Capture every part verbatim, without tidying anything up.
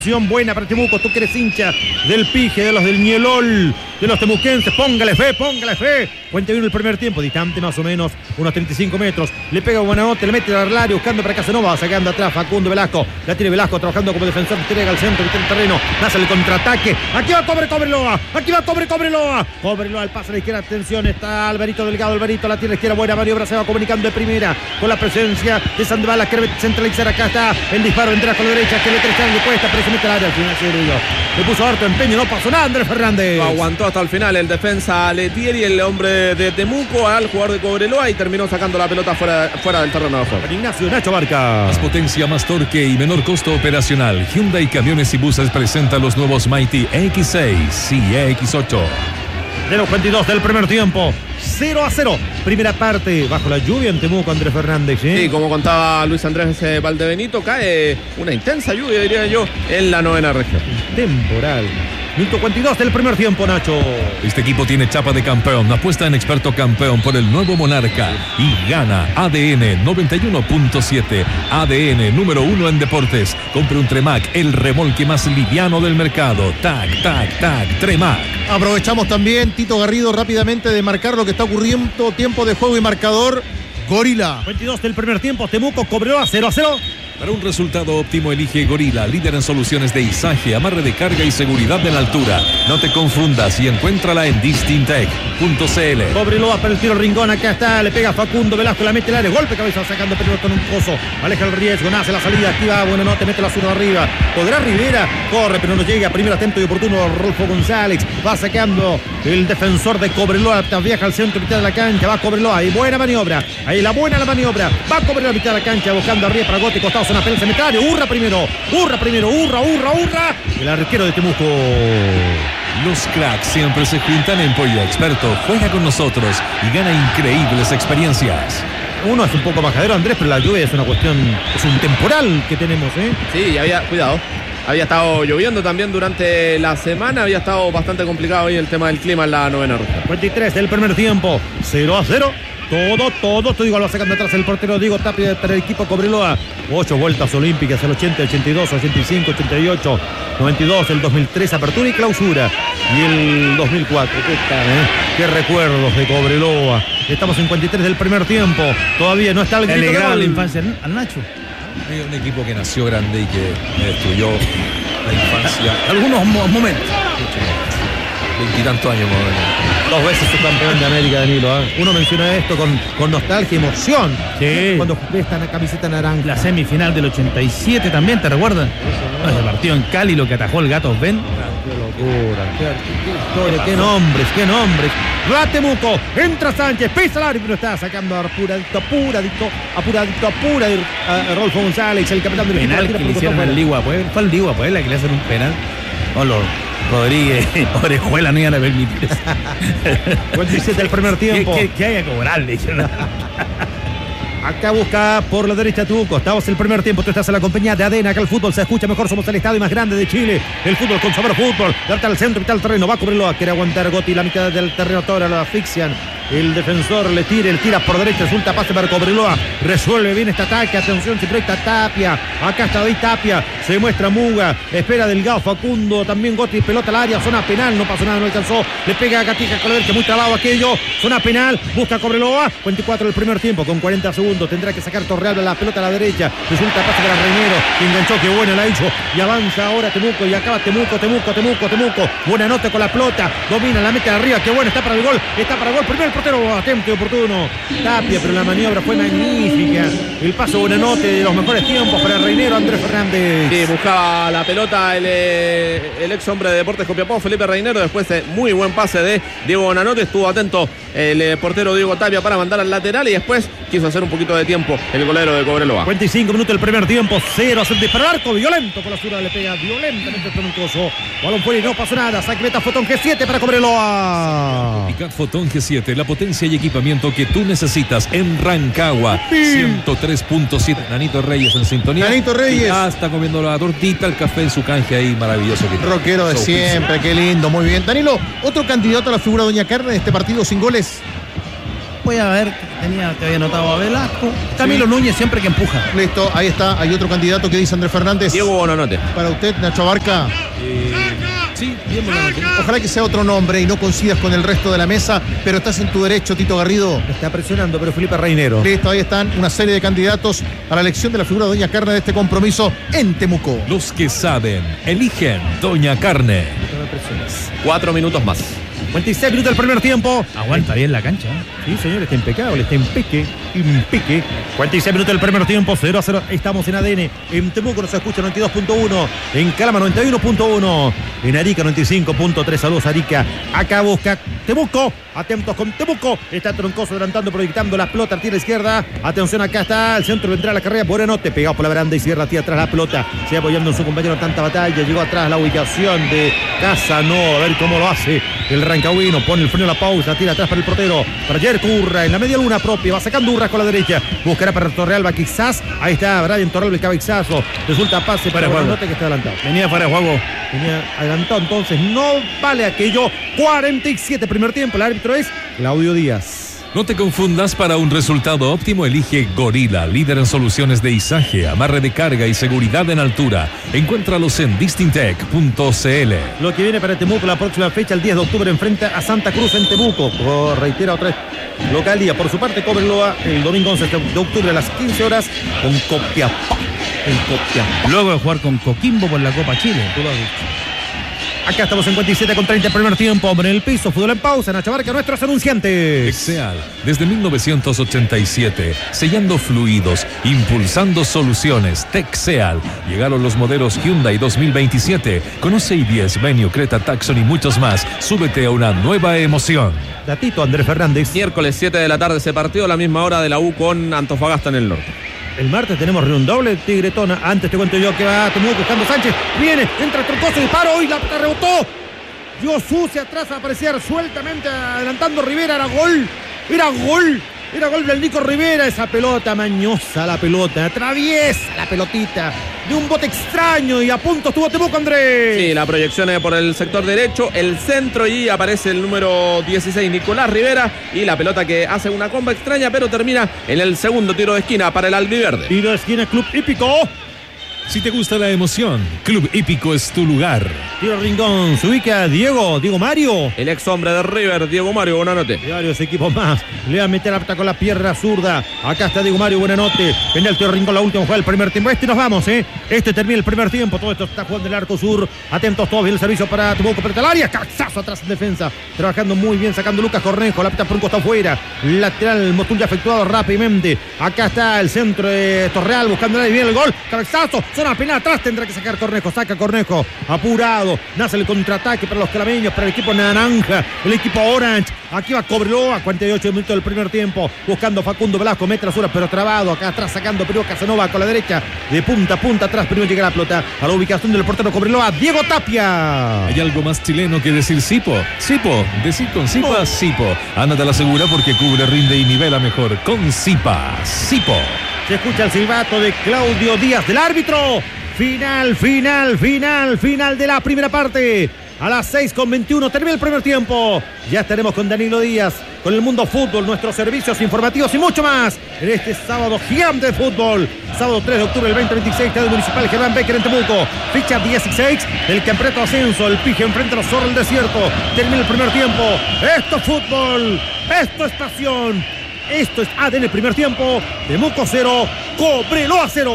Buena para Temuco, tú que eres hincha del Pije, de los del Ñelol, de los temuquenses, póngale fe, póngale fe. Cuenta bien el primer tiempo, distante más o menos, unos treinta y cinco metros. Le pega Buenanote, le mete al área, buscando para Casanova, sacando atrás Facundo Velasco. La tiene Velasco trabajando como defensor, entrega al centro, mete el terreno, nace el contraataque. Aquí va Cobre, Cobreloa, aquí va Cobre, Cobreloa. Cobreloa al pase a la izquierda, atención, está Alvarito Delgado, Alvarito la tiene a la izquierda, buena maniobra, se va comunicando de primera con la presencia de Sandoval, la quiere centralizar, acá está el disparo, entra con la derecha, que le tres le cuesta, pero se mete al área al final. Le puso harto empeño, no pasó nada Andrés Fernández. Lo aguantó hasta el final el defensa Letieri, el hombre de Temuco, al jugador de Cobreloa, y terminó sacando la pelota fuera, fuera del terreno de juego. Ignacio Nacho Barca. Más potencia, más torque y menor costo operacional. Hyundai Camiones y Buses presenta los nuevos Mighty X seis y X ocho. De los veintidós del primer tiempo, cero a cero. Primera parte, bajo la lluvia en Temuco, Andrés Fernández. ¿eh? Sí, como contaba Luis Andrés Valdebenito, cae una intensa lluvia, diría yo, en la novena región. Temporal. Minuto cuarenta y dos del primer tiempo, Nacho. Este equipo tiene chapa de campeón. Apuesta en experto campeón por el nuevo Monarca y gana. A D N noventa y uno punto siete. A D N número uno en deportes. Compre un Tremac, el remolque más liviano del mercado. Tac, tac, tac, Tremac. Aprovechamos también, Tito Garrido, rápidamente de marcar lo que está ocurriendo. Tiempo de juego y marcador. Gorila. veintidós del primer tiempo, Temuco, Cobreloa, cero a cero. Para un resultado óptimo elige Gorila, líder en soluciones de izaje, amarre de carga y seguridad en la altura. No te confundas y encuéntrala en distintec punto c l. Cobreloa para el tiro Rincón, acá está, le pega Facundo Velasco, la mete el área, golpe cabeza sacando primero con un coso, aleja el riesgo, nace la salida, aquí va, bueno, no, te mete la zurda arriba, podrá Rivera, corre pero no llega, primer atento y oportuno Rolfo González, va sacando el defensor de Cobreloa, viaja al centro, mitad de la cancha, va Cobreloa, y buena maniobra, ahí la buena la maniobra, va Cobreloa, mitad de la cancha, buscando arriba para Gotti, costado, una pelea cementerio, hurra primero, hurra primero, hurra, hurra, hurra, el arquero de Temuco. Los cracks siempre se juntan en Pollo Experto. Juega con nosotros y gana increíbles experiencias. Uno es un poco bajadero, Andrés, pero la lluvia es una cuestión, es un temporal que tenemos, ¿eh? Sí, había, cuidado, había estado lloviendo también durante la semana, había estado bastante complicado hoy el tema del clima en la novena región. cuarenta y tres del primer tiempo, cero a cero. Todo, todo, todo igual va sacando atrás el portero Diego Tapia para el equipo Cobreloa. Ocho vueltas olímpicas, el ochenta, ochenta y dos, ochenta y cinco, ochenta y ocho, noventa y dos, el dos mil tres, apertura y clausura. Y el dos mil cuatro, ¿qué tal, eh? Qué recuerdos de Cobreloa. Estamos en cuarenta y tres del primer tiempo. Todavía no está el grito de gol. La infancia al Nacho. Hay un equipo que nació grande y que destruyó la infancia. Algunos mo- momentos. Veintitantos años, más o menos. Dos veces subcampeón de América, Danilo. ¿eh? Uno menciona esto con, con nostalgia y emoción. Sí. Cuando ve esta camiseta naranja. La semifinal del ochenta y siete también, ¿te recuerdas? Ese partido en Cali, lo que atajó el Gato Ben. Qué locura, qué, qué historia, qué nombres, qué nombres. Va Temuco, entra Sánchez, pisa el árbitro, está sacando apuradito, apuradito, apuradito, apuradito a Rolfo González, el capitán del Penal que le hicieron al Ligua Puebla. Fue al Ligua Puebla que le hacen un penal. O los Rodríguez, Orejuela no iban a permitir eso. cuarenta y siete del primer tiempo. Que, que, que haya que cobrarle. Acá busca por la derecha Temuco. Estamos en el primer tiempo. Tú estás en la compañía de Adena. Acá el fútbol se escucha mejor. Somos el estadio más grande de Chile. El fútbol con sabor a fútbol. Darta al centro, mitad del terreno. Va a cubrirlo. Quiere aguantar Gotti. La mitad del terreno toda lo asfixian. El defensor le tira, el tira por derecha, resulta pase para Cobreloa. Resuelve bien este ataque. Atención, se proyecta Tapia. Acá está David Tapia. Se muestra Muga. Espera Delgado, Facundo. También Gotti, pelota al área. Zona penal. No pasó nada, no alcanzó. Le pega a Gatija con la derecha. Muy trabado aquello. Zona penal. Busca Cobreloa. cuarenta y cuatro del primer tiempo. Con cuarenta segundos. Tendrá que sacar Torreal la pelota a la derecha. Resulta pase para Reñero. Que enganchó. Qué bueno la hizo. Y avanza ahora Temuco. Y acaba Temuco, Temuco, Temuco, Temuco. Buena nota con la pelota. Domina, la mete arriba. Qué bueno. Está para el gol. Está para el gol. Primero el portero. Atento oportuno. Tapia, pero la maniobra fue magnífica. El paso buenanote de los mejores tiempos para el Reinero Andrés Fernández. Sí, buscaba la pelota el, el ex hombre de Deportes Copiapó, Felipe Reinero. Después de muy buen pase de Diego Bonanote. Estuvo atento el portero Diego Tapia para mandar al lateral y después quiso hacer un poquito de tiempo el golero de Cobreloa. cuarenta y cinco minutos del primer tiempo. Cero a hacer disparar al arco. Violento con la zurda. Le pega violentamente con un coso. Balón fuera y no pasó nada. Saque meta Fotón G siete para Cobreloa. Picat Fotón G siete, la potencia y equipamiento que tú necesitas en Rancagua. ciento tres punto siete. Nanito Reyes en sintonía. Nanito Reyes. Ya está comiendo la tortita, el café en su canje ahí maravilloso. Que Rockero de siempre, qué lindo, muy bien. Danilo, otro candidato a la figura Doña Carne de este partido sin goles. Voy a ver, tenía, te había notado a Velasco. Camilo sí. Núñez siempre que empuja. Listo, ahí está. Hay otro candidato que dice Andrés Fernández. Diego Bonanote. Para usted, Nacho Abarca. Eh, sí, bien Bonanote. Ojalá que sea otro nombre y no coincidas con el resto de la mesa, pero estás en tu derecho, Tito Garrido. Está presionando, pero Felipe Reinero. Listo, ahí están una serie de candidatos a la elección de la figura de Doña Carne de este compromiso en Temuco. Los que saben, eligen Doña Carne. Cuatro minutos más. cincuenta y seis minutos del primer tiempo. Aguanta bien la cancha. Sí, señor, está impecable, está impeque, impeque. cuarenta y seis minutos del primer tiempo, cero a cero. Estamos en A D N. En Temuco nos escucha noventa y dos punto uno. En Calama noventa y uno punto uno. En Arica noventa y cinco punto tres. Saludos, Arica. Acá busca Temuco. Atentos con Temuco. Está Troncoso adelantando, proyectando la pelota. Tira izquierda. Atención, acá está. El centro vendrá a la carrera. Bonanote pegado por la baranda y cierra. Tira atrás la pelota. Se apoyando en su compañero. Tanta batalla. Llegó atrás la ubicación de Casano. A ver cómo lo hace el Rancagüino. Pone el freno a la pausa. Tira atrás para el portero. Para Jerko Urra. En la media luna propia. Va sacando Urra con la derecha. Buscará para Torrealba quizás. Ahí está Brian Torrealba, el cabezazo. Resulta pase para Bonanote que está adelantado. Venía fuera de juego. Venía adelantado, entonces no vale aquello. cuarenta y siete primer tiempo. El árbitro es Claudio Díaz. No te confundas, para un resultado óptimo elige Gorila, líder en soluciones de izaje, amarre de carga y seguridad en altura. Encuéntralos en distintec punto c l. Lo que viene para Temuco la próxima fecha, el diez de octubre, enfrenta a Santa Cruz en Temuco. Oh, reitera otra vez, localía. Por su parte, Cobreloa el domingo once de octubre a las quince horas con Copiapó. En Copiapó. Luego de jugar con Coquimbo por la Copa Chile. Tú lo has dicho. Acá estamos cincuenta y siete con treinta primer tiempo. Hombre en el piso, fútbol en pausa. Nacho Barca, nuestros anunciantes. Exeal, desde mil novecientos ochenta y siete, sellando fluidos, impulsando soluciones. Texeal, llegaron los modelos Hyundai dos mil veintisiete. Conoce i diez, Venue, Creta, Tucson y muchos más. Súbete a una nueva emoción. Datito, Andrés Fernández. Miércoles siete de la tarde se partió a la misma hora de la U con Antofagasta en el norte. El martes tenemos reunión doble, Tigretona. Antes te cuento yo que va Temuco buscando Sánchez. Viene, entra Troncoso, disparo y la pelota rebotó. Dio sucia atrás, aparecía sueltamente adelantando Rivera. Era gol, era gol, era gol del Nico Rivera. Esa pelota mañosa, la pelota, atraviesa la pelotita de un bote extraño y a punto estuvo Temuco, Andrés. Sí, la proyección es por el sector derecho, el centro y aparece el número dieciséis, Nicolás Rivera, y la pelota que hace una comba extraña, pero termina en el segundo tiro de esquina para el albiverde. Tiro de esquina, Club Hípico. Si te gusta la emoción, Club Hípico es tu lugar. Tiro Rincón, se ubica Diego, Diego Mario. El ex hombre de River, Diego Mario, Bonanote. Y varios equipos más. Le va a meter apta con la pierna zurda. Acá está Diego Mario, Buenanote. Penal Tiro Rincón, la última jugada del primer tiempo. Este nos vamos, ¿eh? Este termina el primer tiempo. Todo esto está jugando el arco sur. Atentos todos, bien el servicio para Temuco, para el área. Cazazo atrás en defensa. Trabajando muy bien, sacando Lucas Cornejo. La pita por un costado afuera. Lateral, Motul ya efectuado rápidamente. Acá está el centro de Torreal, buscando ahí bien el gol. Cabezazo, zona penal atrás. Tendrá que sacar Cornejo. Saca Cornejo. Apurado. Nace el contraataque para los calameños, para el equipo naranja, el equipo orange. Aquí va Cobreloa, cuarenta y ocho minutos del primer tiempo, buscando Facundo Velasco, mete la zona, pero trabado. Acá atrás sacando Pedro Casanova con la derecha, de punta a punta atrás. Primero llega la pelota a la ubicación del portero Cobreloa, Diego Tapia. ¿Hay algo más chileno que decir Sipo? Sipo, decir con Sipa, Sipo. Ándate a la segura porque cubre, rinde y nivela mejor con Sipa, Sipo. Se escucha el silbato de Claudio Díaz, del árbitro. Final, final, final, final de la primera parte. A las seis con veintiuno termina el primer tiempo. Ya estaremos con Danilo Díaz, con el Mundo Fútbol, nuestros servicios informativos y mucho más en este sábado gigante de fútbol. Sábado tres de octubre del veinte veintiséis, Estadio Municipal Germán Becker en Temuco. Ficha dieciséis del Campeonato Ascenso. El Pige enfrenta a los Zorros del Desierto. Termina el primer tiempo. Esto es fútbol. Esto es pasión. Esto es A D N primer tiempo. Temuco cero, Cobreloa cero.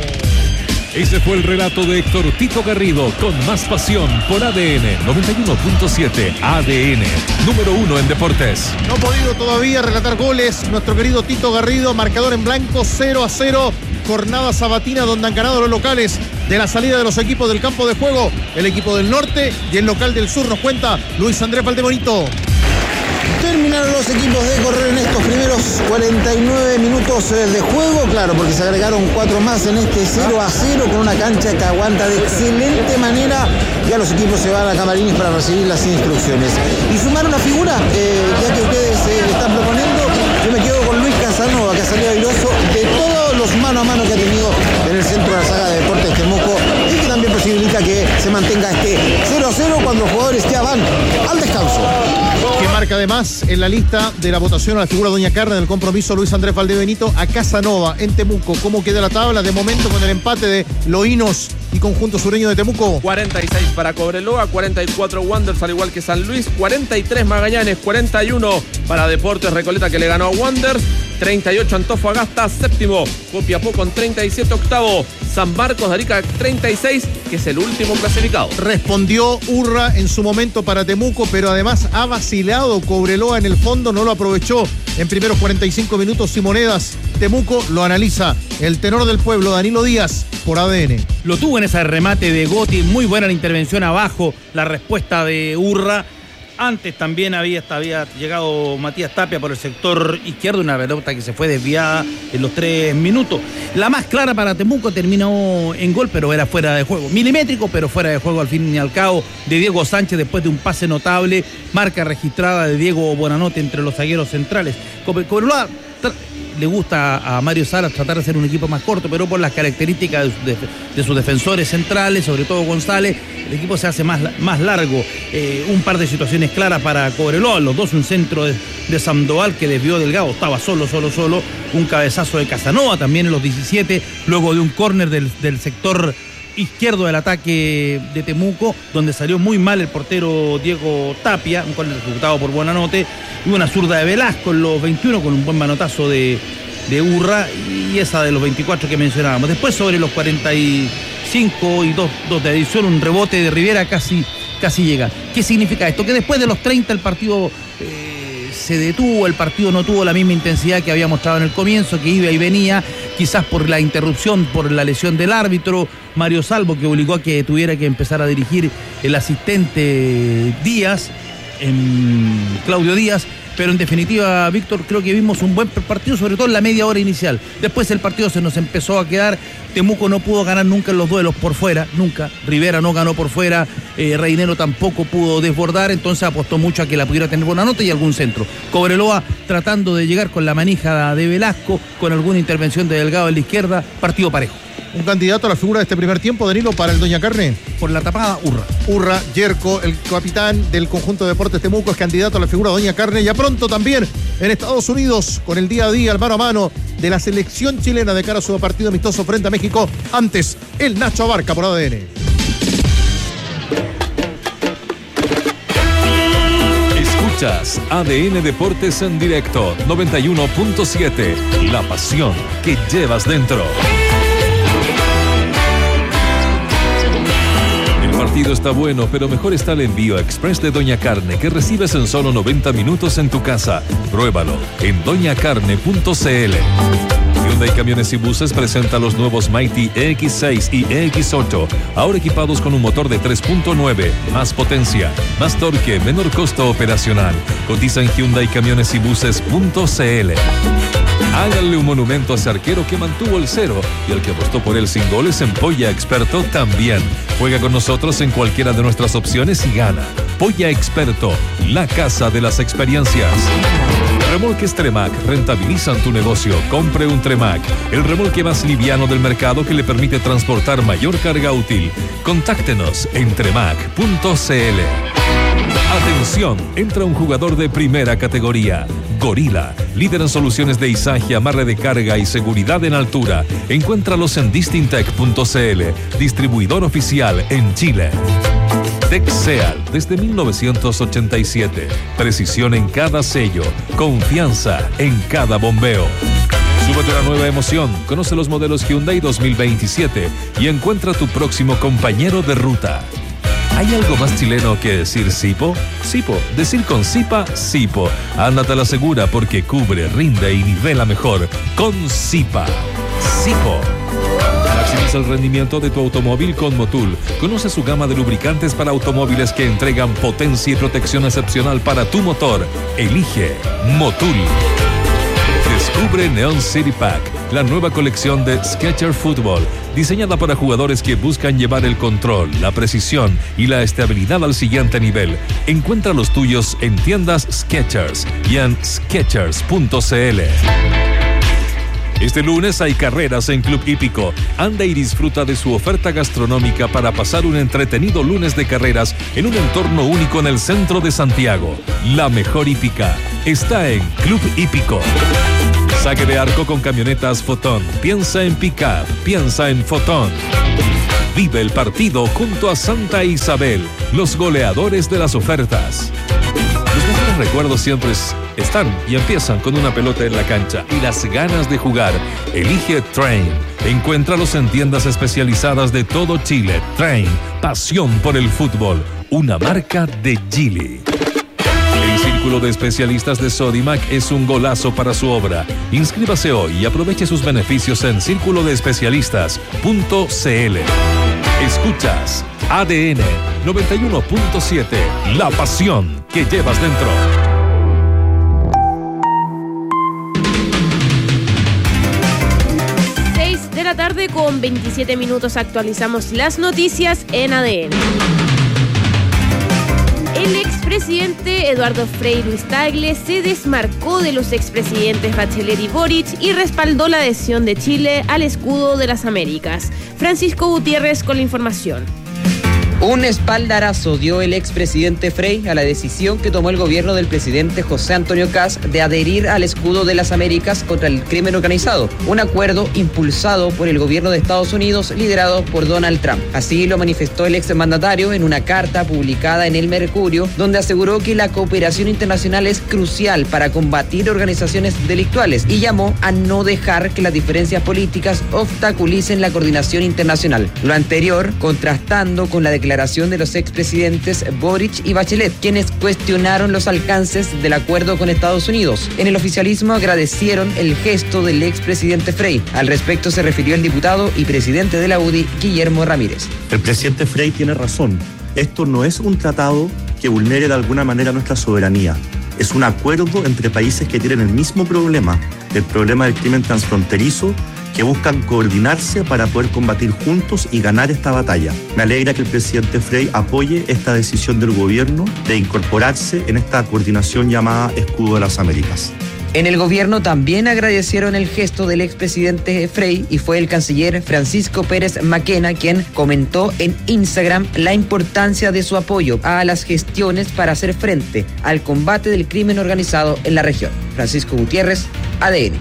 Ese fue el relato de Héctor Tito Garrido, con más pasión por A D N noventa y uno punto siete. A D N, número uno en deportes. No ha podido todavía relatar goles nuestro querido Tito Garrido, marcador en blanco, cero a cero. Jornada sabatina donde han ganado los locales de la salida de los equipos del campo de juego, el equipo del norte y el local del sur, nos cuenta Luis Andrés Valdemonito. Terminaron los equipos de correr en estos primeros cuarenta y nueve minutos de juego, claro, porque se agregaron cuatro más en este cero a cero con una cancha que aguanta de excelente manera. Ya los equipos se van a camarines para recibir las instrucciones. Y sumar una figura, eh, ya que ustedes eh, están proponiendo, Yo me quedo con Luis Casanova, que ha salido airoso de todos los mano a mano que ha tenido en el centro de la saga de Deportes Temuco y que también posibilita que se mantenga este cero a cero cuando los jugadores ya van al descanso. Que marca además en la lista de la votación a la figura Doña Carne del compromiso Luis Andrés Valdebenito a Casanova en Temuco. ¿Cómo queda la tabla de momento con el empate de Loínos y conjunto sureño de Temuco? cuarenta y seis para Cobreloa, cuarenta y cuatro Wanderers al igual que San Luis, cuarenta y tres Magallanes, cuarenta y uno para Deportes Recoleta que le ganó a Wanderers, treinta y ocho Antofagasta, séptimo, Copiapó con treinta y siete, octavo, San Marcos de Arica treinta y seis, que es el último clasificado. Respondió Urra en su momento para Temuco, pero además ha vacilado Cobreloa en el fondo, no lo aprovechó en primeros cuarenta y cinco minutos y monedas. Temuco lo analiza el tenor del pueblo, Danilo Díaz, por A D N. Lo tuvo en ese remate de Gotti, muy buena la intervención abajo, la respuesta de Urra. Antes también había, había llegado Matías Tapia por el sector izquierdo, una pelota que se fue desviada en los tres minutos. La más clara para Temuco terminó en gol, pero era fuera de juego. Milimétrico, pero fuera de juego al fin y al cabo de Diego Sánchez después de un pase notable. Marca registrada de Diego Bonanote entre los zagueros centrales. Cobreloa le gusta a Mario Salas tratar de hacer un equipo más corto, pero por las características de, de, de sus defensores centrales, sobre todo González, el equipo se hace más, más largo. Eh, un par de situaciones claras para Cobreloa, los dos un centro de, de Sandoval que desvió Delgado, estaba solo, solo, solo, un cabezazo de Casanova también en los diecisiete, luego de un córner del, del sector izquierdo del ataque de Temuco, donde salió muy mal el portero Diego Tapia, un córner ejecutado por Bonanote, y una zurda de Velasco en los veintiuno con un buen manotazo de, de Urra, y esa de los veinticuatro que mencionábamos. Después sobre los cuarenta y cinco y dos de adición, un rebote de Rivera casi, casi llega. ¿Qué significa esto? Que después de los treinta el partido eh, se detuvo, el partido no tuvo la misma intensidad que había mostrado en el comienzo, que iba y venía, quizás por la interrupción, por la lesión del árbitro Mario Salvo, que obligó a que tuviera que empezar a dirigir el asistente Díaz, en Claudio Díaz. Pero en definitiva, Víctor, creo que vimos un buen partido, sobre todo en la media hora inicial. Después el partido se nos empezó a quedar. Temuco no pudo ganar nunca en los duelos por fuera, nunca. Rivera no ganó por fuera, eh, Reinero tampoco pudo desbordar, entonces apostó mucho a que la pudiera tener buena nota y algún centro. Cobreloa tratando de llegar con la manija de Velasco, con alguna intervención de Delgado en la izquierda, partido parejo. Un candidato a la figura de este primer tiempo, Danilo, para el Doña Carne. Por la tapada, Urra. Urra, Yerko, el capitán del conjunto de Deportes Temuco, es candidato a la figura de Doña Carne. Ya pronto también en Estados Unidos, con el día a día, el mano a mano de la selección chilena de cara a su partido amistoso frente a México. Antes, el Nacho Abarca por A D N. Escuchas A D N Deportes en directo, noventa y uno punto siete. La pasión que llevas dentro. El partido está bueno, pero mejor está el envío express de Doña Carne, que recibes en solo noventa minutos en tu casa. Pruébalo en doña carne punto c l. Hyundai Camiones y Buses presenta los nuevos Mighty E X seis y E X ocho, ahora equipados con un motor de tres punto nueve, más potencia, más torque, menor costo operacional. Cotiza en hyundai camiones y buses punto c l. Háganle un monumento a ese arquero que mantuvo el cero y el que apostó por él sin goles en Polla Experto también. Juega con nosotros en cualquiera de nuestras opciones y gana. Polla Experto, la casa de las experiencias. Remolques Tremac rentabilizan tu negocio. Compre un Tremac, el remolque más liviano del mercado que le permite transportar mayor carga útil. Contáctenos en tremac punto c l. Atención, entra un jugador de primera categoría. Gorila, líder en soluciones de izaje, amarre de carga y seguridad en altura. Encuéntralos en distintec punto c l, distribuidor oficial en Chile. Texeal, desde mil novecientos ochenta y siete. Precisión en cada sello, confianza en cada bombeo. Súbete a una nueva emoción, conoce los modelos Hyundai dos mil veintisiete y encuentra tu próximo compañero de ruta. ¿Hay algo más chileno que decir Sipo? Sipo. Decir con Sipa, Sipo. Ándate a la segura porque cubre, rinde y nivela mejor. Con Sipa. Sipo. Maximiza el rendimiento de tu automóvil con Motul. Conoce su gama de lubricantes para automóviles que entregan potencia y protección excepcional para tu motor. Elige Motul. Descubre Neon City Pack, la nueva colección de Skechers Football, diseñada para jugadores que buscan llevar el control, la precisión y la estabilidad al siguiente nivel. Encuentra los tuyos en tiendas Skechers y en skechers punto c l. Este lunes hay carreras en Club Hípico. Anda y disfruta de su oferta gastronómica para pasar un entretenido lunes de carreras en un entorno único en el centro de Santiago. La mejor hípica está en Club Hípico. Saque de arco con camionetas Fotón. Piensa en pick-up, piensa en Fotón. Vive el partido junto a Santa Isabel, los goleadores de las ofertas. Los mejores recuerdos siempre están y empiezan con una pelota en la cancha y las ganas de jugar. Elige Train. Encuéntralos en tiendas especializadas de todo Chile. Train, pasión por el fútbol. Una marca de Geely. El Círculo de Especialistas de Sodimac es un golazo para su obra. Inscríbase hoy y aproveche sus beneficios en círculo de especialistas punto c l. Escuchas A D N noventa y uno punto siete, la pasión que llevas dentro. seis de la tarde con veintisiete minutos actualizamos las noticias en A D N. El expresidente Eduardo Frei Ruiz-Tagle se desmarcó de los expresidentes Bachelet y Boric y respaldó la adhesión de Chile al escudo de las Américas. Francisco Gutiérrez con la información. Un espaldarazo dio el expresidente Frei a la decisión que tomó el gobierno del presidente José Antonio Kast de adherir al escudo de las Américas contra el crimen organizado, un acuerdo impulsado por el gobierno de Estados Unidos liderado por Donald Trump. Así lo manifestó el exmandatario en una carta publicada en El Mercurio, donde aseguró que la cooperación internacional es crucial para combatir organizaciones delictuales y llamó a no dejar que las diferencias políticas obstaculicen la coordinación internacional. Lo anterior contrastando con la declaración declaración de los expresidentes Boric y Bachelet, quienes cuestionaron los alcances del acuerdo con Estados Unidos. En el oficialismo agradecieron el gesto del expresidente Frei. Al respecto se refirió el diputado y presidente de la U D I, Guillermo Ramírez. El presidente Frei tiene razón. Esto no es un tratado que vulnere de alguna manera nuestra soberanía. Es un acuerdo entre países que tienen el mismo problema, el problema del crimen transfronterizo, que buscan coordinarse para poder combatir juntos y ganar esta batalla. Me alegra que el presidente Frei apoye esta decisión del gobierno de incorporarse en esta coordinación llamada Escudo de las Américas. En el gobierno también agradecieron el gesto del expresidente Frei y fue el canciller Francisco Pérez Maquena quien comentó en Instagram la importancia de su apoyo a las gestiones para hacer frente al combate del crimen organizado en la región. Francisco Gutiérrez, A D N.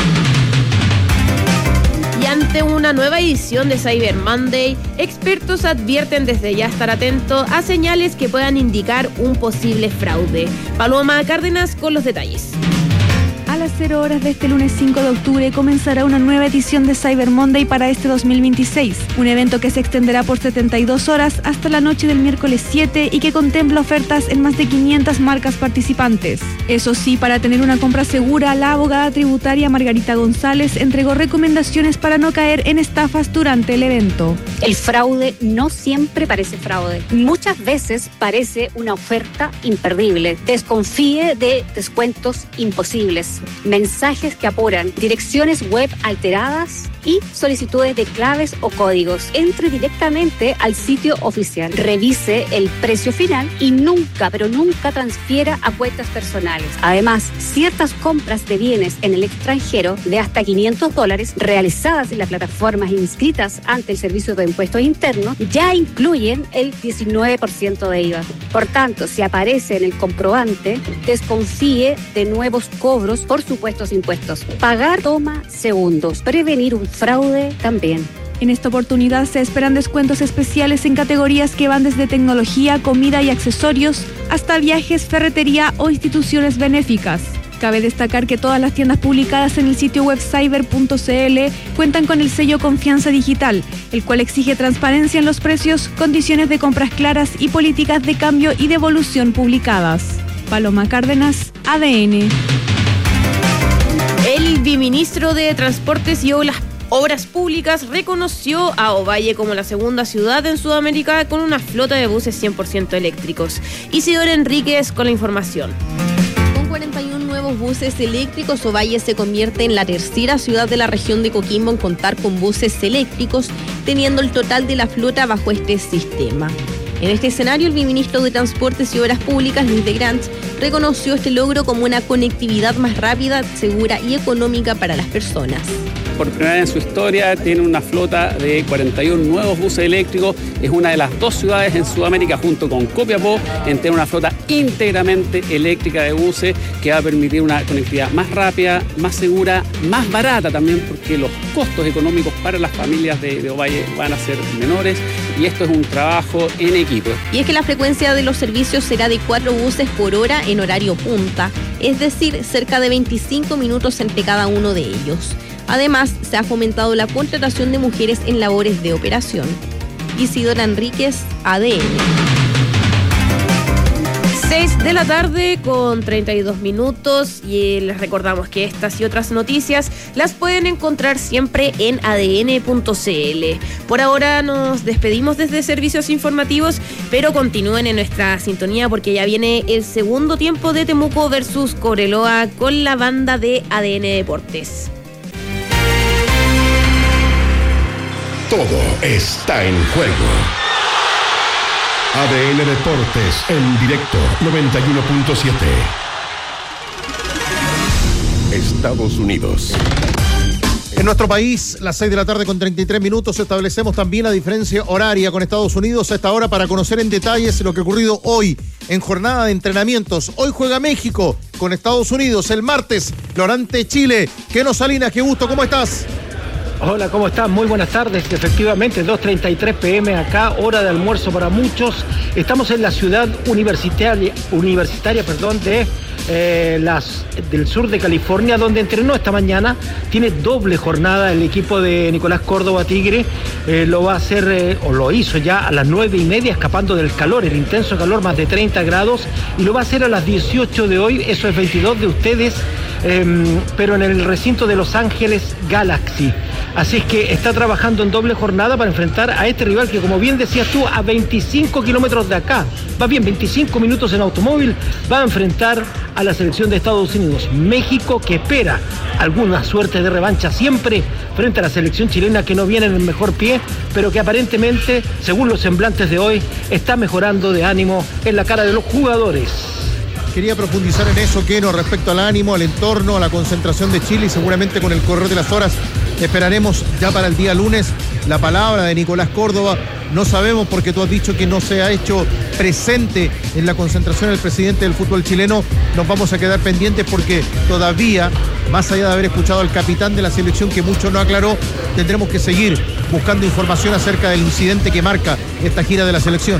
Y ante una nueva edición de Cyber Monday, expertos advierten desde ya estar atentos a señales que puedan indicar un posible fraude. Paloma Cárdenas con los detalles. A las cero horas de este lunes cinco de octubre comenzará una nueva edición de Cyber Monday para este dos mil veintiséis, un evento que se extenderá por setenta y dos horas hasta la noche del miércoles siete y que contempla ofertas en más de quinientas marcas participantes. Eso sí, para tener una compra segura, la abogada tributaria Margarita González entregó recomendaciones para no caer en estafas durante el evento. El fraude no siempre parece fraude. Muchas veces parece una oferta imperdible. Desconfíe de descuentos imposibles, mensajes que apuran, direcciones web alteradas y solicitudes de claves o códigos. Entre directamente al sitio oficial, revise el precio final y nunca, pero nunca transfiera a cuentas personales. Además, ciertas compras de bienes en el extranjero de hasta quinientos dólares realizadas en las plataformas inscritas ante el Servicio de Impuestos Internos ya incluyen el diecinueve por ciento de I V A. Por tanto, si aparece en el comprobante, desconfíe de nuevos cobros por supuestos impuestos. Pagar toma segundos. Prevenir un fraude también. En esta oportunidad se esperan descuentos especiales en categorías que van desde tecnología, comida y accesorios hasta viajes, ferretería o instituciones benéficas. Cabe destacar que todas las tiendas publicadas en el sitio web cyber punto c l cuentan con el sello Confianza Digital, el cual exige transparencia en los precios, condiciones de compras claras y políticas de cambio y devolución publicadas. Paloma Cárdenas, A D N. El viceministro de Transportes y Obras Obras Públicas reconoció a Ovalle como la segunda ciudad en Sudamérica con una flota de buses cien por ciento eléctricos. Isidora Enríquez con la información. Con cuarenta y un nuevos nuevos buses eléctricos, Ovalle se convierte en la tercera ciudad de la región de Coquimbo en contar con buses eléctricos, teniendo el total de la flota bajo este sistema. En este escenario, el ministro de Transportes y Obras Públicas, Luis de Grant, reconoció este logro como una conectividad más rápida, segura y económica para las personas. Por primera vez en su historia tiene una flota de cuarenta y uno nuevos buses eléctricos. Es una de las dos ciudades en Sudamérica, junto con Copiapó, en tener una flota íntegramente eléctrica de buses que va a permitir una conectividad más rápida, más segura, más barata también, porque los costos económicos para las familias de, de Ovalle van a ser menores, y esto es un trabajo en equipo. Y es que la frecuencia de los servicios será de cuatro buses por hora en horario punta, es decir, cerca de veinticinco minutos entre cada uno de ellos. Además, se ha fomentado la contratación de mujeres en labores de operación. Isidora Enríquez, A D N. seis de la tarde con treinta y dos minutos y les recordamos que estas y otras noticias las pueden encontrar siempre en a d n punto c l. Por ahora nos despedimos desde Servicios Informativos, pero continúen en nuestra sintonía porque ya viene el segundo tiempo de Temuco versus Cobreloa con la banda de A D N Deportes. Todo está en juego. A D N Deportes en directo noventa y uno punto siete. Estados Unidos. En nuestro país, las seis de la tarde con treinta y tres minutos, establecemos también la diferencia horaria con Estados Unidos a esta hora para conocer en detalles lo que ha ocurrido hoy en jornada de entrenamientos. Hoy juega México con Estados Unidos, el martes Lorante Chile. Keno Salinas, qué gusto, ¿cómo estás? Hola, ¿cómo están? Muy buenas tardes. Efectivamente, dos treinta y tres pm acá, hora de almuerzo para muchos. Estamos en la ciudad universitaria, universitaria perdón, de eh, las, del sur de California, donde entrenó esta mañana. Tiene doble jornada el equipo de Nicolás Córdoba Tigre. Eh, lo va a hacer, eh, o lo hizo ya a las nueve y media, escapando del calor, el intenso calor, más de treinta grados. Y lo va a hacer a las dieciocho de hoy, eso es veintidós de ustedes, eh, pero en el recinto de Los Ángeles Galaxy. Así es que está trabajando en doble jornada para enfrentar a este rival que, como bien decías tú, a veinticinco kilómetros de acá, va bien, veinticinco minutos en automóvil, va a enfrentar a la selección de Estados Unidos. México, que espera alguna suerte de revancha siempre frente a la selección chilena, que no viene en el mejor pie, pero que aparentemente, según los semblantes de hoy, está mejorando de ánimo en la cara de los jugadores. Quería profundizar en eso, Keno, respecto al ánimo, al entorno, a la concentración de Chile, y seguramente con el correr de las horas esperaremos ya para el día lunes la palabra de Nicolás Córdoba. No sabemos, porque tú has dicho que no se ha hecho presente en la concentración el presidente del fútbol chileno. Nos vamos a quedar pendientes porque todavía, más allá de haber escuchado al capitán de la selección que mucho no aclaró, tendremos que seguir buscando información acerca del incidente que marca esta gira de la selección.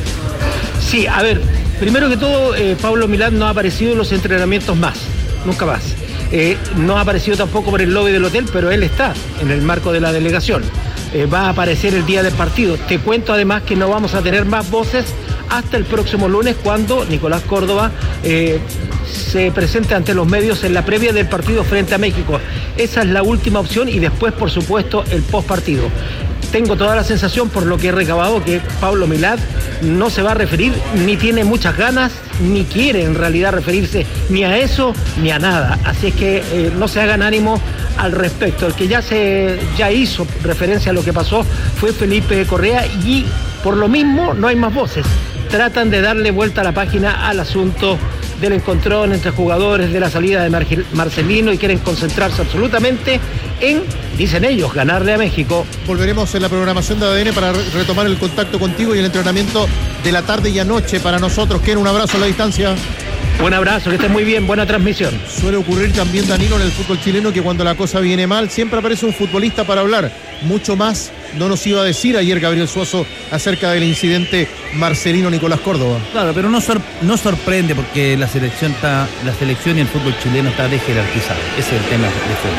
Sí, a ver, primero que todo, eh, Pablo Milán no ha aparecido en los entrenamientos más, nunca más. Eh, no ha aparecido tampoco por el lobby del hotel, pero él está en el marco de la delegación. Eh, va a aparecer el día del partido. Te cuento además que no vamos a tener más voces hasta el próximo lunes, cuando Nicolás Córdoba eh, se presente ante los medios en la previa del partido frente a México. Esa es la última opción, y después, por supuesto, el post partido. Tengo toda la sensación, por lo que he recabado, que Pablo Milad no se va a referir, ni tiene muchas ganas, ni quiere en realidad referirse ni a eso ni a nada. Así es que eh, no se hagan ánimo al respecto. El que ya se ya hizo referencia a lo que pasó fue Felipe Correa, y por lo mismo no hay más voces. Tratan de darle vuelta a la página al asunto del encontrón entre jugadores, de la salida de Mar- Marcelino, y quieren concentrarse absolutamente en, dicen ellos, ganarle a México. Volveremos en la programación de A D N para re- retomar el contacto contigo y el entrenamiento de la tarde y anoche para nosotros. Quiero un abrazo a la distancia. Un abrazo, que estés muy bien, buena transmisión. Suele ocurrir también, Danilo, en el fútbol chileno, que cuando la cosa viene mal siempre aparece un futbolista para hablar. Mucho más no nos iba a decir ayer Gabriel Suazo acerca del incidente Marcelino Nicolás Córdoba. Claro, pero no, sor- no sorprende, porque la selección está, la selección y el fútbol chileno está desjerarquizado. Ese es el tema de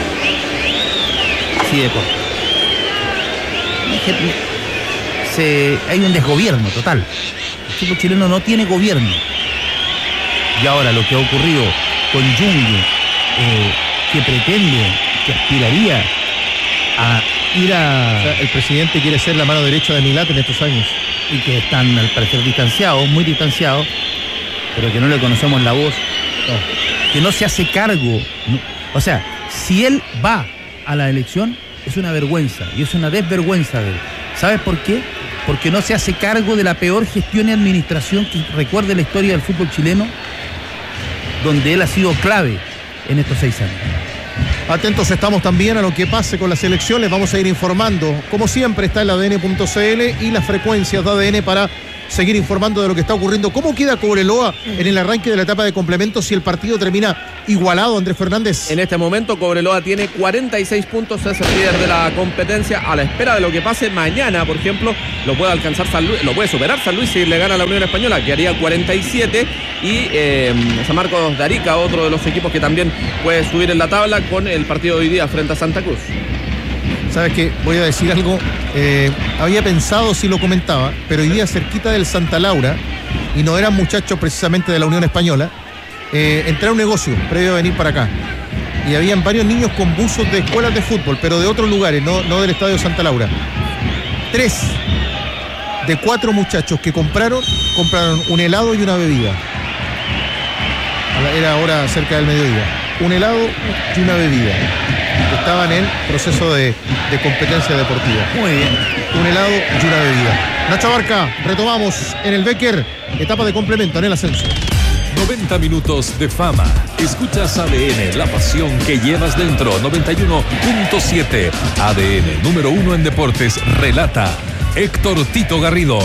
fondo. Sí, de corto. Se, hay un desgobierno total. El fútbol chileno no tiene gobierno. Y ahora lo que ha ocurrido con Yungue, eh, que pretende, que aspiraría a ir a... O sea, el presidente quiere ser la mano derecha de Milat en estos años. Y que están al parecer distanciados, muy distanciados, pero que no le conocemos la voz. No. porque no se hace cargo. O sea, si él va a la elección, es una vergüenza y es una desvergüenza de él. ¿Sabes por qué? Porque no se hace cargo de la peor gestión y administración que recuerde la historia del fútbol chileno, donde él ha sido clave en estos seis años. Atentos estamos también a lo que pase con las elecciones. Vamos a ir informando. Como siempre está el A D N punto C L y las frecuencias de A D N para seguir informando de lo que está ocurriendo. ¿Cómo queda Cobreloa en el arranque de la etapa de complementos si el partido termina igualado, Andrés Fernández? En este momento Cobreloa tiene cuarenta y seis puntos, es el líder de la competencia. A la espera de lo que pase mañana, por ejemplo, lo puede alcanzar San Luis, lo puede superar San Luis si le gana a la Unión Española, que haría cuarenta y siete, y eh, San Marcos de Arica, otro de los equipos que también puede subir en la tabla con el partido de hoy día frente a Santa Cruz. ¿Sabes qué? Voy a decir algo. Eh, había pensado si lo comentaba, pero hoy día cerquita del Santa Laura, y no eran muchachos precisamente de la Unión Española, eh, entré a un negocio previo a venir para acá. Y habían varios niños con buzos de escuelas de fútbol, pero de otros lugares, no, no del Estadio Santa Laura. Tres de cuatro muchachos que compraron, compraron un helado y una bebida. Era ahora cerca del mediodía. Un helado y una bebida. Estaban en proceso de, de competencia deportiva. Muy bien. Un helado y una bebida. Nacho Barca, retomamos en el Becker, etapa de complemento en el ascenso. noventa minutos de fama. Escuchas A D N, la pasión que llevas dentro. noventa y uno punto siete. A D N, número uno en deportes, relata Héctor Tito Garrido.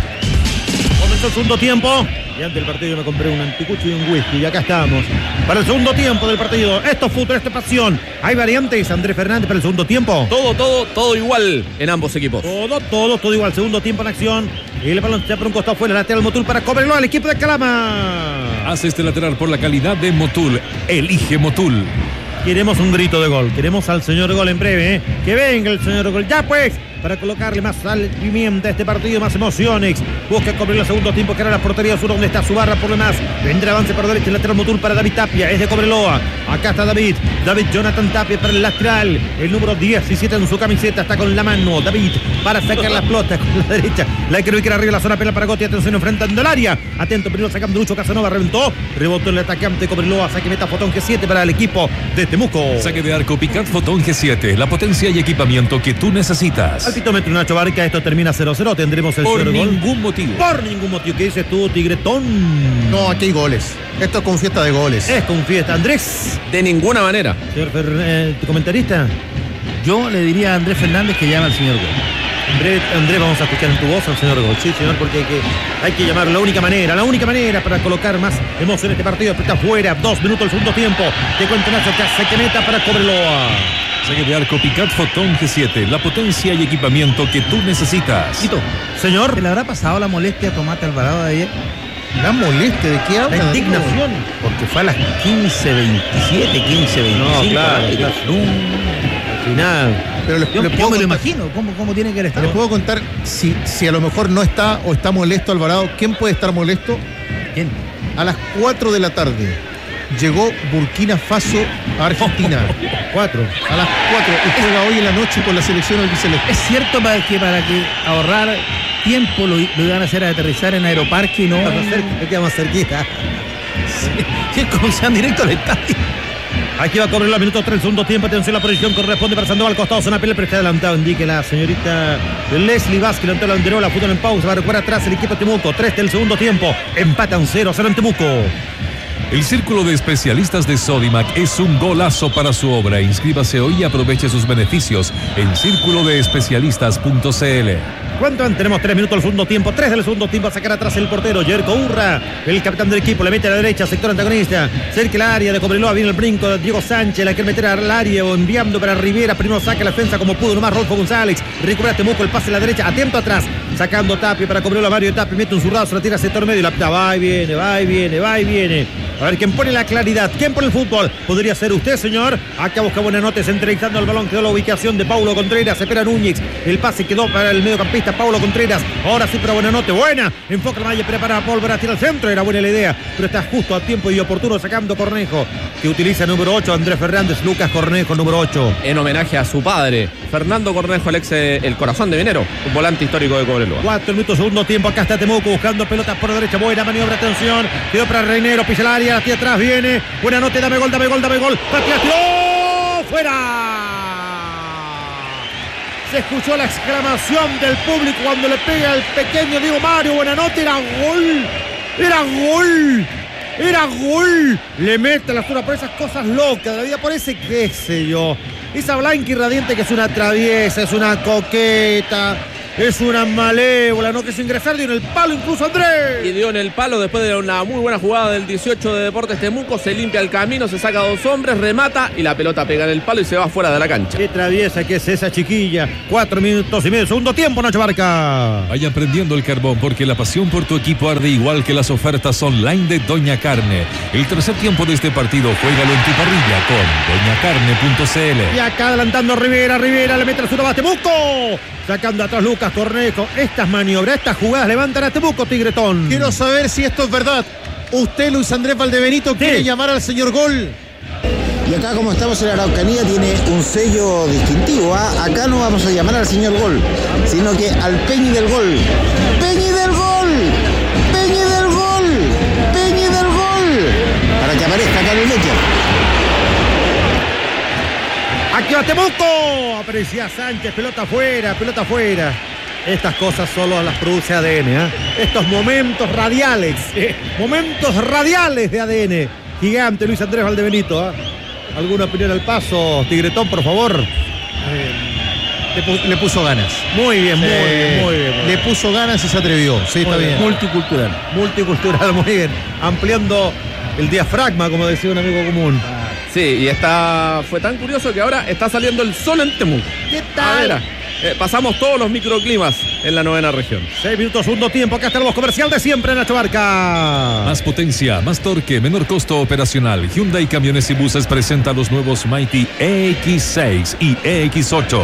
Comenzó el segundo tiempo. Y antes del partido yo me compré un anticucho y un whisky. Y acá estamos. Para el segundo tiempo del partido. Esto es fútbol, esto es pasión. ¿Hay variantes, Andrés Fernández, para el segundo tiempo? Todo, todo, todo igual en ambos equipos. Todo, todo, todo igual. Segundo tiempo en acción. Y el balón se por un costado fuera. Lateral Motul para Cobreloa, el equipo de Calama. Hace este lateral por la calidad de Motul. Elige Motul. Queremos un grito de gol. Queremos al señor gol en breve, ¿eh? Que venga el señor gol. Ya pues, para colocarle más sal, pimienta a este partido, más emociones. Busca cobrar el segundo tiempo, que era la portería sur, donde está su barra por lo demás. Vendrá avance por derecha, el lateral Motul para David Tapia. Es de Cobreloa. Acá está David. David Jonathan Tapia para el lateral. El número diecisiete en su camiseta. Está con la mano. David para sacar la pelota con la derecha. La que no quiere arriba la zona pela para Gotti. Atención, enfrentando el área. Atento, primero sacando Lucho Casanova. Reventó. Rebotó el atacante Cobreloa. Saque meta Fotón G siete para el equipo de Temuco. Saque de arco Picat Fotón G siete. La potencia y equipamiento que tú necesitas. Al pitómetro Nacho Barca, esto termina cero cero. Tendremos el Por cero ningún gol. motivo. Por ningún motivo. ¿Qué dices tú, Tigretón? No, aquí hay goles. Esto es con fiesta de goles. Es con fiesta. Andrés. De ninguna manera. Señor Fer, eh, ¿tu comentarista? Yo le diría a Andrés Fernández que llame al señor Gol. Andrés, Andrés, vamos a escuchar en tu voz al señor Gol. Sí, señor, porque hay que, hay que llamar la única manera, la única manera para colocar más emoción en este partido. Está fuera, dos minutos del segundo tiempo. Te cuento Nacho, que hace que meta para Cobreloa. Saque de arco Picat Fotón G siete. La potencia y equipamiento que tú necesitas. Tito, señor. ¿Se le habrá pasado la molestia a Tomate Alvarado de ayer? ¿La molestia? ¿De qué habla? La indignación. Porque fue a las quince veintisiete, quince veinticinco. No, claro, ahí, claro. No. Al final. Pero les, Yo, les yo puedo me lo contar, imagino. ¿Cómo, cómo tiene que estar? les puedo contar si, si a lo mejor no está o está molesto Alvarado. ¿Quién puede estar molesto? ¿Quién? A las cuatro de la tarde llegó Burkina Faso a Argentina. Cuatro. A las cuatro. Y juega hoy en la noche con la selección albiceleste. Es cierto para que para que ahorrar tiempo lo, lo iban a hacer a aterrizar en Aeroparque y no. Me queda más cerquita. Sí, como sean directo al estadio. Aquí va a cobrar los minutos tres, segundo tiempo. Atención, la posición corresponde para Sandoval. Costado, zona pelea, pero está adelantado. Indique la señorita Leslie Vázquez. Levantó la banderola, fútbol en pausa. Va a recuperar atrás el equipo de Temuco. tres del segundo tiempo. Empatan cero cero en Temuco. El Círculo de Especialistas de Sodimac es un golazo para su obra. Inscríbase hoy y aproveche sus beneficios en círculo de especialistas punto c l. ¿Cuánto van? Tenemos tres minutos del segundo tiempo. Tres del segundo tiempo a sacar atrás el portero Yerko Urra, el capitán del equipo. Le mete a la derecha, sector antagonista. Cerca el área de Cobreloa. Viene el brinco de Diego Sánchez. La quiere meter al área o enviando para Rivera. Primero saca la defensa como pudo. Nomás Rolfo González. Recupera Temuco. El pase a la derecha. Atento atrás. Sacando Tapia para Cobreloa. Mario Tapia mete un zurrado. Se la tira al sector medio. La pita va y viene, va y viene, va y viene. A ver quién pone la claridad. ¿Quién pone el fútbol? Podría ser usted, señor. Acá busca buenas notas entrevistando al balón. Quedó la ubicación de Paulo Contreras. Espera Núñez. El pase quedó para el mediocampista está Paulo Contreras. Ahora sí, pero buena nota, buena. Enfoca la malla, prepara a Paul para tirar al centro. Era buena la idea, pero está justo a tiempo y oportuno sacando Cornejo, que utiliza el número ocho, Andrés Fernández. Lucas Cornejo, número ocho. En homenaje a su padre, Fernando Cornejo, el ex, el corazón de Minero, un volante histórico de Cobreloa. Cuatro minutos, segundo tiempo. Acá está Temuco buscando pelotas por derecha. Buena maniobra, atención. Quedó para Reinero, pisa el área, hacia atrás viene. Buena nota, dame gol, dame gol, dame gol. ¡Tiró! ¡Fuera! Se escuchó la exclamación del público cuando le pega el pequeño Diego Mario. Buena nota, era gol. Era gol. Era gol. Le mete la altura por esas cosas locas de la vida, por ese qué sé yo. Esa blanca y radiante que es una traviesa, es una coqueta, es una malévola, no quiso ingresar, dio en el palo incluso Andrés. Y dio en el palo después de una muy buena jugada del dieciocho de Deportes Temuco. Se limpia el camino, se saca dos hombres, remata y la pelota pega en el palo y se va fuera de la cancha. Qué traviesa que es esa chiquilla. Cuatro minutos y medio, segundo tiempo, Nacho Barca. Vaya prendiendo el carbón porque la pasión por tu equipo arde igual que las ofertas online de Doña Carne. El tercer tiempo de este partido, juégalo en tu parrilla con doña carne punto c l. Y acá adelantando Rivera, Rivera le mete la zurda a Temuco. Sacando atrás Lucas Cornejo. Estas maniobras, estas jugadas levantan a Temuco, Tigretón. Quiero saber si esto es verdad. Usted, Luis Andrés Valdebenito, quiere sí. llamar al señor Gol. Y acá, como estamos en la Araucanía, tiene un sello distintivo. ¿eh? Acá no vamos a llamar al señor Gol, sino que al Peñi del Gol. ¡Peñi del Gol! ¡Peñi del Gol! ¡Peñi del Gol! Para que aparezca acá en el leche. Aquí va Temuco. Aparecía Sánchez, pelota afuera, pelota afuera. Estas cosas solo las produce A D N. ¿eh? Estos momentos radiales, eh, momentos radiales de A D N. Gigante Luis Andrés Valdebenito. ¿eh? ¿Alguna opinión al paso, Tigretón, por favor? Eh, le, pu- le puso ganas. Muy bien, muy eh, bien, muy bien. Muy le bien. puso ganas y se atrevió. Sí, está bien. Multicultural. Multicultural, muy bien. Ampliando el diafragma, como decía un amigo común. Sí, y está fue tan curioso que ahora está saliendo el sol en Temuco. ¿Qué tal? A ver, eh, pasamos todos los microclimas en la novena región. Seis minutos, segundo tiempo. Acá está el voz comercial de siempre, Nacho Barca. Más potencia, más torque, menor costo operacional. Hyundai Camiones y Buses presenta los nuevos Mighty E X seis y E X ocho.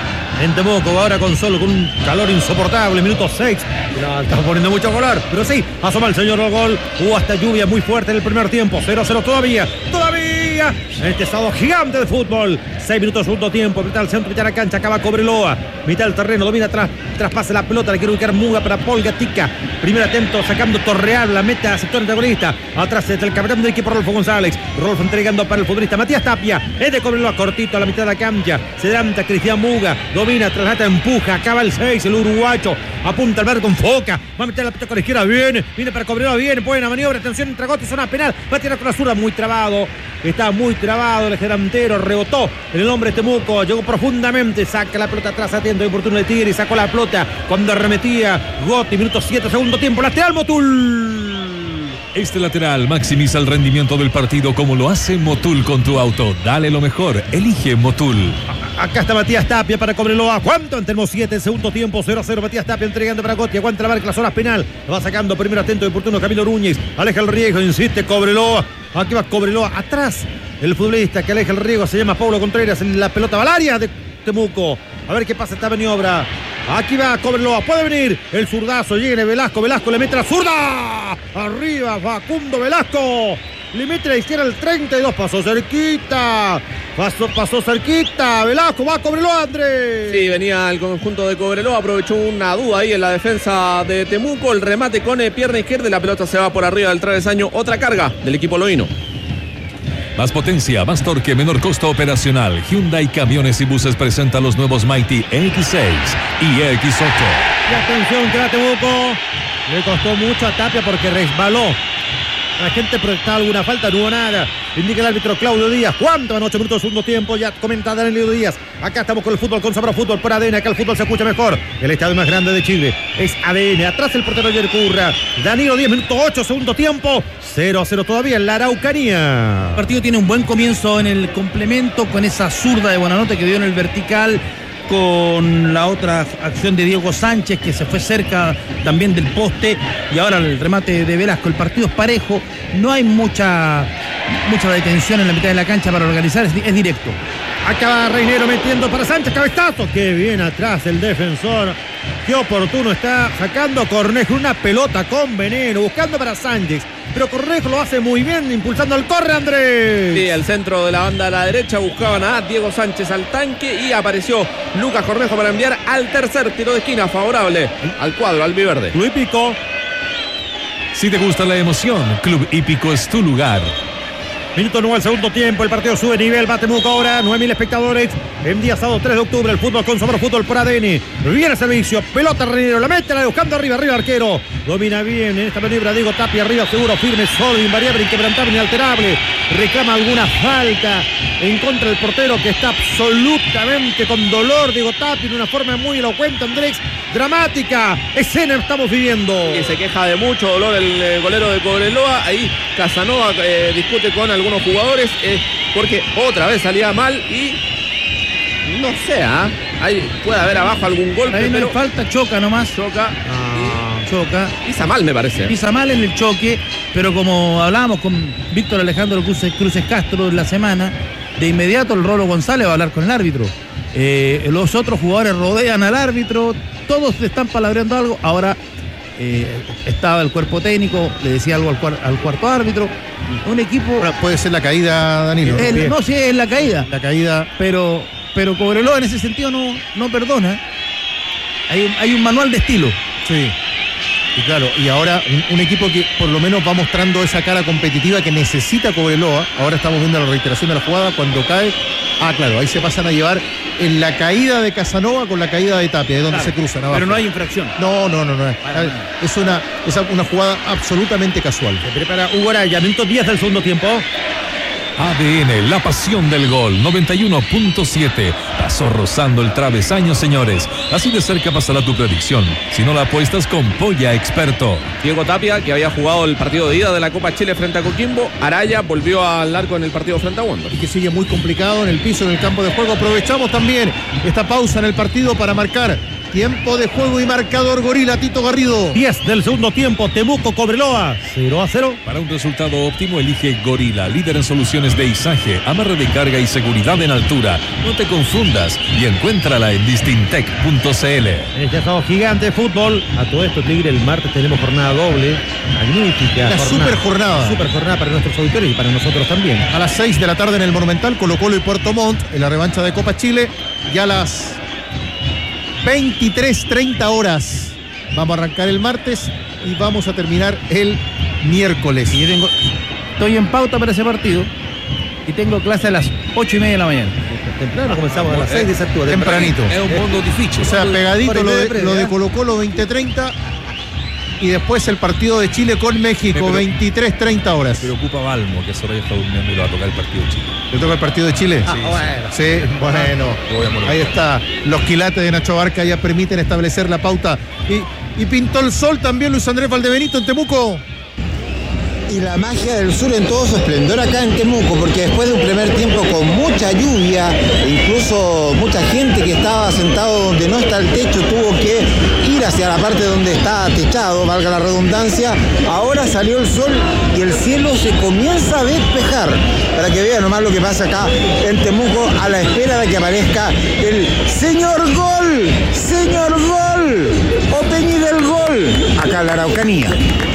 En Temuco, ahora con sol, con un calor insoportable, minuto seis. No, está poniendo mucho color, pero sí, asoma el señor al gol. Hubo hasta lluvia muy fuerte en el primer tiempo. cero a cero todavía, todavía. En este sábado gigante de fútbol. seis minutos, segundo tiempo. Mitad al centro, mitad de la cancha, acaba Cobreloa. Mitad del terreno, domina atrás, traspasa la pelota. Le quiere ubicar Muga para Paul Gatica. Primer atento, sacando Torreal, la meta a sector antagonista. Atrás está el capitán del equipo, Rolfo González. Rolfo entregando para el futbolista Matías Tapia. Es de Cobreloa, cortito a la mitad de la cancha. Se adelanta Cristian Muga. Domina, traslata, empuja, acaba el seis, el uruguayo. Apunta al bar con foca. Va a meter la pelota con la izquierda, viene. Viene para Cobreloa, viene. Buena maniobra, atención, entre Gotti, zona penal. Va a tirar con la zurda, muy trabado. Está muy trabado el delantero, rebotó en el hombre Temuco, llegó profundamente, saca la pelota atrás, atento y oportuno de Tigre y sacó la pelota cuando arremetía Gotti, minuto siete, segundo tiempo, lateral Motul. Este lateral maximiza el rendimiento del partido como lo hace Motul con tu auto. Dale lo mejor, elige Motul. Acá está Matías Tapia para Cobreloa. ¿Cuánto? Tenemos siete, segundo tiempo, cero a cero. Matías Tapia entregando para Gotti. Aguanta la marca, la zona penal. Lo va sacando primero atento y oportuno Camilo Núñez. Aleja el riesgo, insiste Cobreloa. Aquí va Cobreloa. Atrás el futbolista que aleja el riesgo se llama Paulo Contreras. La pelota Valaria de Temuco. A ver qué pasa esta maniobra. Aquí va Cobreloa. Puede venir el zurdazo. Llega Velasco. Velasco le mete la zurda. Arriba Facundo Velasco. Le mete la izquierda el treinta y dos. Pasó cerquita. Pasó, pasó cerquita. Velasco va a Cobreloa, Andrés. Sí, venía el conjunto de Cobreloa. Aprovechó una duda ahí en la defensa de Temuco. El remate con eh, pierna izquierda y la pelota se va por arriba del travesaño. Otra carga del equipo loíno. Más potencia, más torque, menor costo operacional. Hyundai Camiones y Buses presenta los nuevos Mighty E X seis y E X ocho. Y atención que a Temuco le costó mucho a Tapia porque resbaló. La gente protestaba alguna falta, no hubo nada. Indica el árbitro Claudio Díaz. ¿Cuánto van? ocho minutos, segundo tiempo. Ya comenta Danilo Díaz. Acá estamos con el fútbol, con Sabor Fútbol por A D N. Acá el fútbol se escucha mejor. El estadio más grande de Chile es A D N. Atrás el portero Ayer Curra. Danilo Díaz, minuto ocho, segundo tiempo. cero a cero todavía en la Araucanía. El partido tiene un buen comienzo en el complemento con esa zurda de Buenanote que dio en el vertical, con la otra acción de Diego Sánchez que se fue cerca también del poste, y ahora el remate de Velasco. El partido es parejo, no hay mucha mucha detención en la mitad de la cancha para organizar, es, es directo. Acá va Reinero metiendo para Sánchez, cabezazo, que bien atrás el defensor Qué oportuno está sacando Cornejo. Una pelota con veneno, buscando para Sánchez. Pero Cornejo lo hace muy bien, impulsando al corre, Andrés. Sí, el centro de la banda a la derecha buscaban a Diego Sánchez al tanque y apareció Lucas Cornejo para enviar al tercer tiro de esquina favorable al cuadro albiverde. Club Hípico. Si te gusta la emoción, Club Hípico es tu lugar. Minuto nueve al segundo tiempo, el partido sube nivel, va Temuco ahora, nueve mil espectadores, en día sábado tres de octubre, el fútbol con Sabor Fútbol por A D N, viene el servicio, pelota Reinero, la mete, la buscando arriba, arriba el arquero, domina bien en esta maniobra Diego Tapia, arriba seguro, firme, sólido, invariable, inquebrantable, inalterable, reclama alguna falta en contra del portero que está absolutamente con dolor, Diego Tapia, de una forma muy elocuente, Andrés, dramática escena estamos viviendo. Y se queja de mucho dolor el eh, golero de Cobreloa, ahí Casanova eh, discute con algunos jugadores eh, porque otra vez salía mal y no sé, ¿eh? Ahí puede haber abajo algún golpe. Ahí no pero hay falta, choca nomás. Choca. Ah, choca. Pisa mal, me parece. Pisa mal en el choque, pero como hablábamos con Víctor Alejandro Cruces, Cruces Castro en la semana, de inmediato el Rolo González va a hablar con el árbitro. Eh, los otros jugadores rodean al árbitro, todos le están palabreando algo. Ahora eh, estaba el cuerpo técnico, le decía algo al, cuar, al cuarto árbitro. Un equipo. Ahora puede ser la caída, Danilo. El, no, sí, es la caída. La caída. Pero, pero Cobreloa en ese sentido no, no perdona. Hay un, hay un manual de estilo. Sí. Y claro, y ahora un, un equipo que por lo menos va mostrando esa cara competitiva que necesita Cobreloa. Ahora estamos viendo la reiteración de la jugada cuando cae. Ah, claro, ahí se pasan a llevar en la caída de Casanova con la caída de Tapia, es donde claro, se cruzan abajo. Pero no hay infracción. No, no, no, no. Es una, es una jugada absolutamente casual. Se prepara Hugo Araya, minuto diez del segundo tiempo. A D N, la pasión del gol, noventa y uno punto siete. Pasó rozando el travesaño, señores. Así de cerca pasará tu predicción. Si no la apuestas con Polla Experto. Diego Tapia, que había jugado el partido de ida de la Copa Chile frente a Coquimbo. Araya volvió al arco en el partido frente a Wander. Y que sigue muy complicado en el piso, en el campo de juego. Aprovechamos también esta pausa en el partido para marcar tiempo de juego y marcador. Gorila, Tito Garrido. diez del segundo tiempo, Temuco Cobreloa, cero a cero. Para un resultado óptimo, elige Gorila, líder en soluciones de izaje, amarre de carga y seguridad en altura. No te confundas y encuéntrala en distintec punto c l. Ya estamos gigante de fútbol. A todo esto, Tigre, el martes tenemos jornada doble. Magnífica. Una super jornada. Super jornada para nuestros auditores y para nosotros también. A las seis de la tarde en el Monumental, Colo-Colo y Puerto Montt en la revancha de Copa Chile. Ya a las veintitrés treinta horas vamos a arrancar el martes y vamos a terminar el miércoles. Y yo tengo, estoy en pauta para ese partido y tengo clase a las ocho y media de la mañana. Temprano comenzamos a las seis de septiembre. Tempranito. Es un mundo difícil. O sea, pegadito lo de, lo de Colo-Colo veinte treinta y después el partido de Chile con México veintitrés treinta horas. Me preocupa Balmo, que solo ya está durmiendo y lo va a tocar el partido de Chile. ¿Le toca el partido de Chile? Sí, Ah, sí, bueno. bueno. Ahí está. Los quilates de Nacho Barca ya permiten establecer la pauta. Y, y pintó el sol también Luis Andrés Valdebenito en Temuco. Y la magia del sur en todo su esplendor acá en Temuco, porque después de un primer tiempo con mucha lluvia, incluso mucha gente que estaba sentado donde no está el techo tuvo que ir hacia la parte donde está techado, valga la redundancia. Ahora salió el sol y el cielo se comienza a despejar, para que vean nomás lo que pasa acá en Temuco, a la espera de que aparezca el señor gol, señor gol, o Peñi del gol, acá en la Araucanía.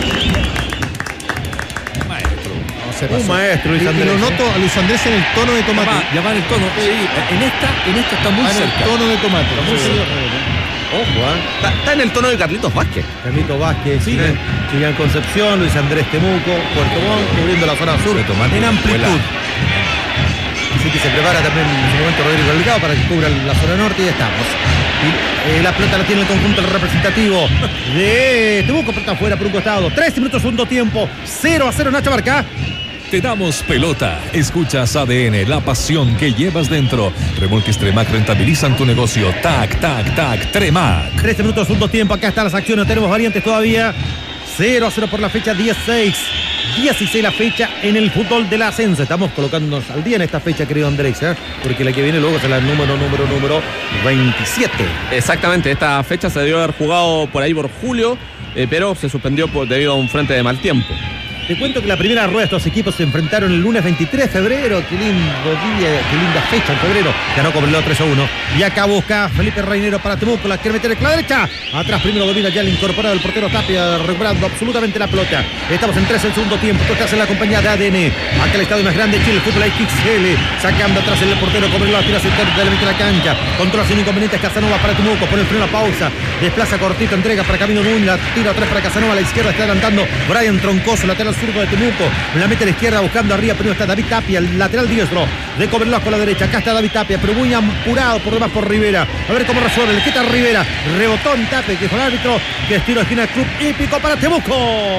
Un maestro, Luis y, Andrés. y lo noto a Luis Andrés en el tono de tomate. Ya va, ya va en el tono. Sí, en esta, en esta está muy Va en cerca. el tono de tomate. Muy Sí. cerca. Ojo, ¿eh? Está, está en el tono de Carlitos Vázquez. Carlito Vázquez, sí. Chillán Concepción, Luis Andrés Temuco, Puerto Montt, cubriendo la zona sur en amplitud. Así que se prepara también en su momento Rodrigo Delgado para que cubra la zona norte y ya estamos. Y, eh, la pelota la tiene el conjunto representativo de Temuco, pelota afuera por un costado. trece minutos, segundo tiempo, cero a cero Nacho Barca. Te damos pelota. Escuchas A D N, la pasión que llevas dentro. Remolques Tremac rentabilizan tu negocio. Tac, tac, tac, Tremac. trece minutos, segundo tiempo. Acá están las acciones. Tenemos variantes todavía. cero a cero por la fecha dieciséis. dieciséis la fecha en el fútbol del ascenso. Estamos colocándonos al día en esta fecha, querido Andrés, ¿eh? Porque la que viene luego es la número, número, número veintisiete. Exactamente, esta fecha se debió haber jugado por ahí por julio, eh, pero se suspendió por, debido a un frente de mal tiempo. Te cuento que la primera rueda de estos equipos se enfrentaron el lunes veintitrés de febrero. Qué lindo día, qué linda fecha en febrero. Ganó Cobreloa tres a uno. Y acá busca Felipe Reinero para Temuco. La quiere meter en la derecha. Atrás primero domina ya el incorporado, el portero Tapia, recuperando absolutamente la pelota. Estamos en tres el segundo tiempo. Tú estás en la compañía de A D N. Acá el estadio más grande de Chile, el Fútbol X L. Sacando atrás el portero Cobreloa. Tira sector de la mitad de la cancha. Controla sin inconvenientes Casanova para Temuco. Pone el freno a pausa. Desplaza cortito. Entrega para Camilo Núñez. La tira atrás para Casanova. A la izquierda está adelantando Brian Troncoso, lateral zurdo de Temuco. La mete a la izquierda buscando arriba. Primero está David Tapia, el lateral diestro de Cobreloa con la derecha. Acá está David Tapia, pero muy apurado por demás por Rivera. A ver cómo resuelve. Le quita a Rivera. Rebotó en Tapia, que fue el árbitro. Que estiro de esquina Club Hípico para Temuco.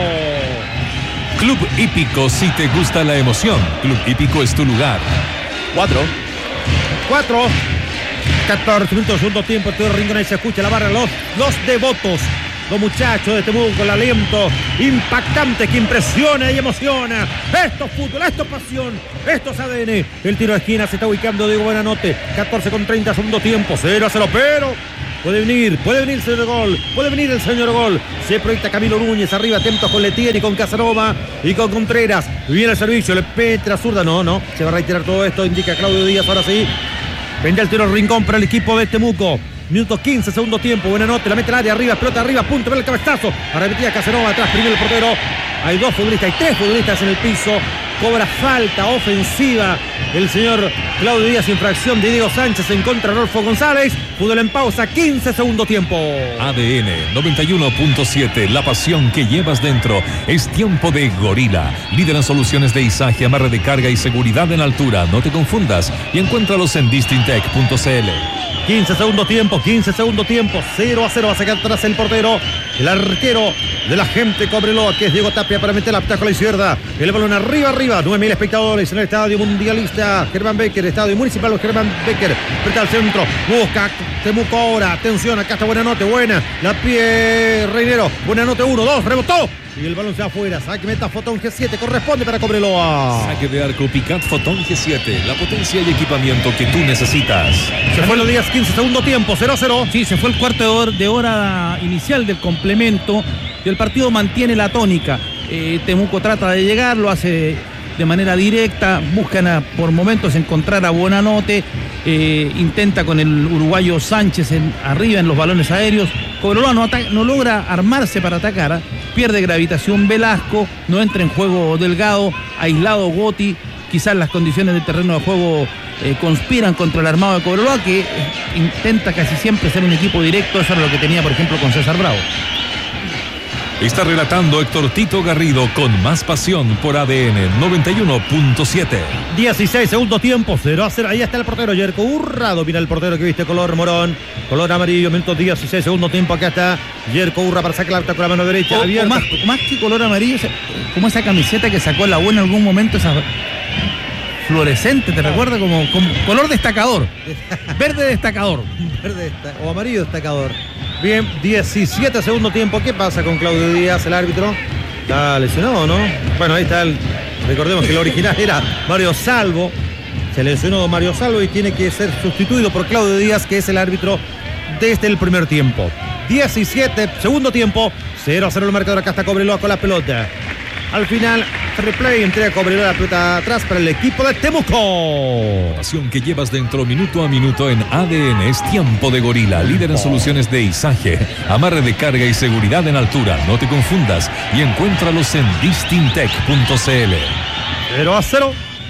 Club Hípico, si te gusta la emoción. Club Hípico es tu lugar. Cuatro. Cuatro. catorce minutos, segundo tiempo. Todo el rincón ahí se escucha la barra. Los, los devotos. Los muchachos de Temuco, el aliento impactante que impresiona y emociona. Esto es fútbol, esto es pasión, esto es A D N. El tiro de esquina se está ubicando Diego Buenanote. catorce con treinta, segundo tiempo. cero a cero, pero puede venir, puede venir el señor gol, puede venir el señor gol. Se proyecta Camilo Núñez arriba, atentos con Letieri, con Casanova y con Contreras. Viene el servicio, le petra zurda. No, no, se va a reiterar todo esto, indica Claudio Díaz. Ahora sí, vende el tiro rincón para el equipo de Temuco. Minuto quince, segundo tiempo. Buenanote, la mete al área, arriba, pelota arriba, punto, ve el cabezazo. Arremetía Casanova atrás, primero el portero. Hay dos futbolistas, hay tres futbolistas en el piso. Cobra falta ofensiva el señor Claudio Díaz, infracción de Diego Sánchez en contra de Rodolfo González. Fútbol en pausa, quince, segundo tiempo. A D N noventa y uno punto siete, la pasión que llevas dentro. Es tiempo de Gorila. Líder en soluciones de izaje, amarre de carga y seguridad en altura. No te confundas y encuéntralos en distintec punto c l. quince segundo tiempo, quince segundo tiempo, cero a cero. Va a sacar atrás el portero, el arquero de la gente Cobreloa, que es Diego Tapia, para meter la pata con la izquierda. El balón arriba, arriba. nueve mil espectadores en el estadio mundialista Germán Becker, estadio municipal Germán Becker. Frente al centro, busca Temuco ahora. Atención, acá está Buenanote, buena. La pie Reinero, Buenanote uno, dos, rebotó. Y el balón se afuera. Saque meta Fotón G siete. Corresponde para Cobreloa. Saque de arco Picat Fotón G siete. La potencia y equipamiento que tú necesitas. Se fue los días quince, segundo tiempo. cero a cero. Sí, se fue el cuarto de hora, de hora inicial del complemento. Y el partido mantiene la tónica. Eh, Temuco trata de llegar, lo hace de manera directa. Buscan a, por momentos encontrar a Buenanote. Eh, intenta con el uruguayo Sánchez en, arriba en los balones aéreos. Cobreloa no, no logra armarse para atacar. ¿eh? Pierde gravitación Velasco, no entra en juego Delgado, aislado Gotti. Quizás las condiciones del terreno de juego eh, conspiran contra el armado de Cobreloa, que eh, intenta casi siempre ser un equipo directo. Eso era lo que tenía, por ejemplo, con César Bravo. Está relatando Héctor Tito Garrido con más pasión por A D N noventa y uno punto siete. dieciséis, segundo tiempo, cero a cero. Ahí está el portero Yerko Urra. Domina el portero que viste color morón, color amarillo. Minuto dieciséis, segundo tiempo. Acá está Yerko Urra para sacar la alta con la mano derecha. O, o más, más que color amarillo, como esa camiseta que sacó la U en algún momento, esa fluorescente, ¿te recuerda? Como, como color destacador. Verde destacador. Verde o amarillo destacador. Bien, diecisiete, segundo tiempo. ¿Qué pasa con Claudio Díaz, el árbitro? Está lesionado, ¿no? Bueno, ahí está el... Recordemos que el original era Mario Salvo. Se lesionó Mario Salvo y tiene que ser sustituido por Claudio Díaz, que es el árbitro desde el primer tiempo. diecisiete, segundo tiempo. cero a cero el marcador. Acá está Cobreloa con la pelota. Al final, replay, entrega Cobreloa la pelota atrás para el equipo de Temuco. La pasión que llevas dentro minuto a minuto en A D N. Es tiempo de Gorila, líder en soluciones de izaje, amarre de carga y seguridad en altura. No te confundas y encuéntralos en distintec punto c l. cero a cero.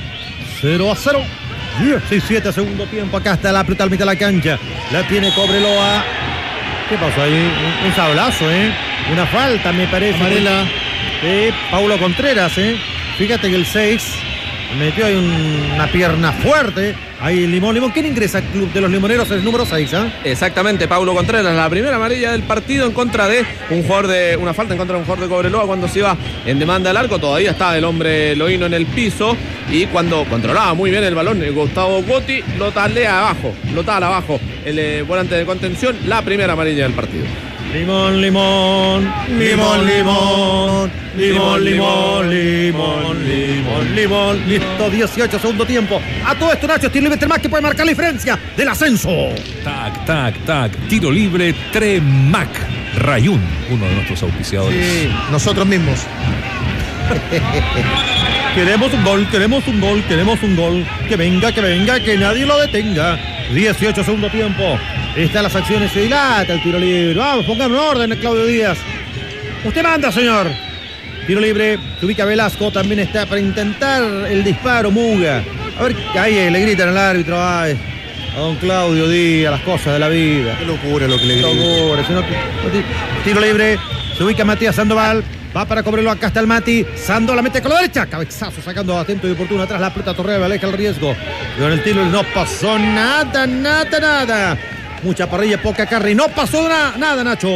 cero a cero. diecisiete, segundo tiempo. Acá está la pelota al mitad de la cancha. La tiene Cobreloa. ¿Qué pasó ahí? Un, un sablazo, ¿eh? Una falta, me parece. Amarela. Eh, Paulo Contreras, eh. Fíjate que el seis metió ahí un, una pierna fuerte. Ahí Limón, Limón. ¿Quién ingresa al club de los limoneros? El número seis, ¿eh? Exactamente, Paulo Contreras. La primera amarilla del partido en contra de un jugador de. Una falta en contra de un jugador de Cobreloa cuando se iba en demanda al arco. Todavía estaba el hombre Loíno en el piso. Y cuando controlaba muy bien el balón, el Gustavo Gotti lo talea abajo. Lo tala abajo. El eh, volante de contención. La primera amarilla del partido. Limón, limón, limón, limón, limón, limón, limón, limón, limón. Listo, dieciocho, segundo tiempo. A todo esto, Nacho, tiro libre, más que puede marcar la diferencia del ascenso. Tac, tac, tac. Tiro libre, Tremac. Rayún, uno de nuestros auspiciadores. Sí, nosotros mismos. Queremos un gol, queremos un gol, queremos un gol. Que venga, que venga, que nadie lo detenga. dieciocho segundo tiempo. Están las acciones, se dilata el tiro libre. Vamos, pongan un orden, Claudio Díaz. Usted manda, señor. Tiro libre, se ubica Velasco, también está para intentar el disparo Muga. A ver, ahí le gritan al árbitro, ay, a don Claudio Díaz, las cosas de la vida. Qué locura lo que le gritan. Locura, señor. Tiro libre, se ubica Matías Sandoval. Va para Cobreloa, acá está el Mati. Sandoval la mete con la derecha. Cabezazo sacando atento y oportuno atrás la pelota. Torreal aleja el riesgo. Pero en el tiro no pasó nada, nada, nada. Mucha parrilla, poca carne. No pasó na- nada, Nacho.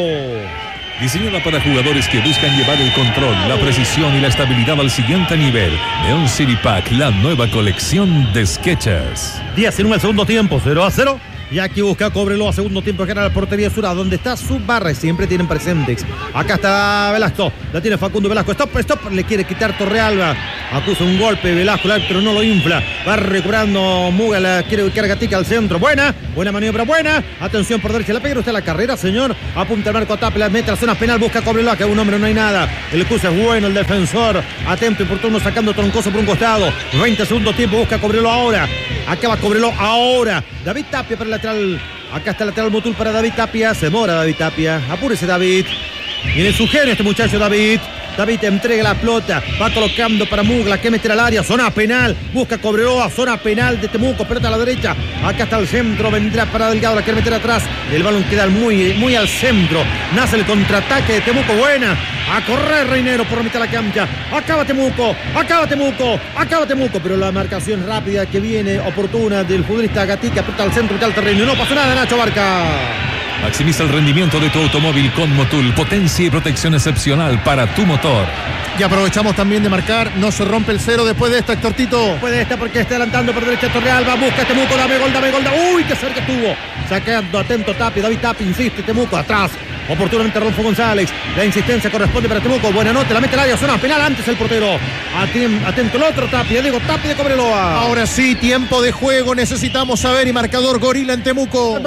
Diseñada para jugadores que buscan llevar el control, la precisión y la estabilidad al siguiente nivel. Neon City Pack, la nueva colección de Skechers. Díaz en el segundo tiempo, cero a cero. Y aquí busca Cobreloa, segundo tiempo, que era la portería Sura, donde está su barra, siempre tienen presentes. Acá está Velasco, la tiene Facundo Velasco, stop, stop, le quiere quitar Torrealba, acusa un golpe, Velasco, el árbitro no lo infla, va recuperando Muga, la quiere ubicar Gatica al centro, buena, buena maniobra, buena, atención por derecha, la pega usted a la carrera, señor, apunta el marco a Tapia, mete la zona penal, busca Cobreloa, que un hombre no hay nada, el cruce es bueno, el defensor, atento y por turno sacando Troncoso por un costado, veinte segundos tiempo, busca Cobreloa ahora, acaba Cobreloa ahora, David Tapia para el lateral, acá está el lateral Motul para David Tapia, se mora David Tapia, apúrese David, viene su genio este muchacho David, David entrega la pelota, va colocando para Mugla, que meter al área, zona penal, busca Cobreloa, zona penal de Temuco, pelota a la derecha, acá está el centro, vendrá para Delgado, la quiere meter atrás, el balón queda muy, muy al centro, nace el contraataque de Temuco, buena, a correr Reinero por la mitad de la cancha, acaba Temuco, acaba Temuco, acaba Temuco, pero la marcación rápida que viene, oportuna del futbolista Gatica, pelota al centro, mitad del terreno, no pasó nada, Nacho Barca. Maximiza el rendimiento de tu automóvil con Motul, potencia y protección excepcional para tu motor. Y aprovechamos también de marcar, no se rompe el cero después de esta, Héctor Tito. Después de esta, porque está adelantando por derecha Torrealba, busca Temuco, dame gol, dame gol, dame... uy, qué cerca estuvo, sacando atento Tapia, David Tapia, insiste, Temuco, atrás, oportunamente Rodolfo González, la insistencia corresponde para Temuco, buena nota, la mete al área, zona penal, antes el portero, atento el otro Tapia, digo Tapia de Cobreloa. Ahora sí, tiempo de juego, necesitamos saber, y marcador Gorila en Temuco.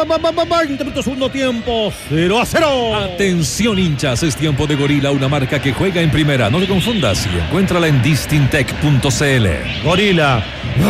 veinte minutos, segundo tiempo, cero a cero. Atención hinchas, es tiempo de Gorila, una marca que juega en primera, no te confundas y encuéntrala en distintec punto c l. Gorila.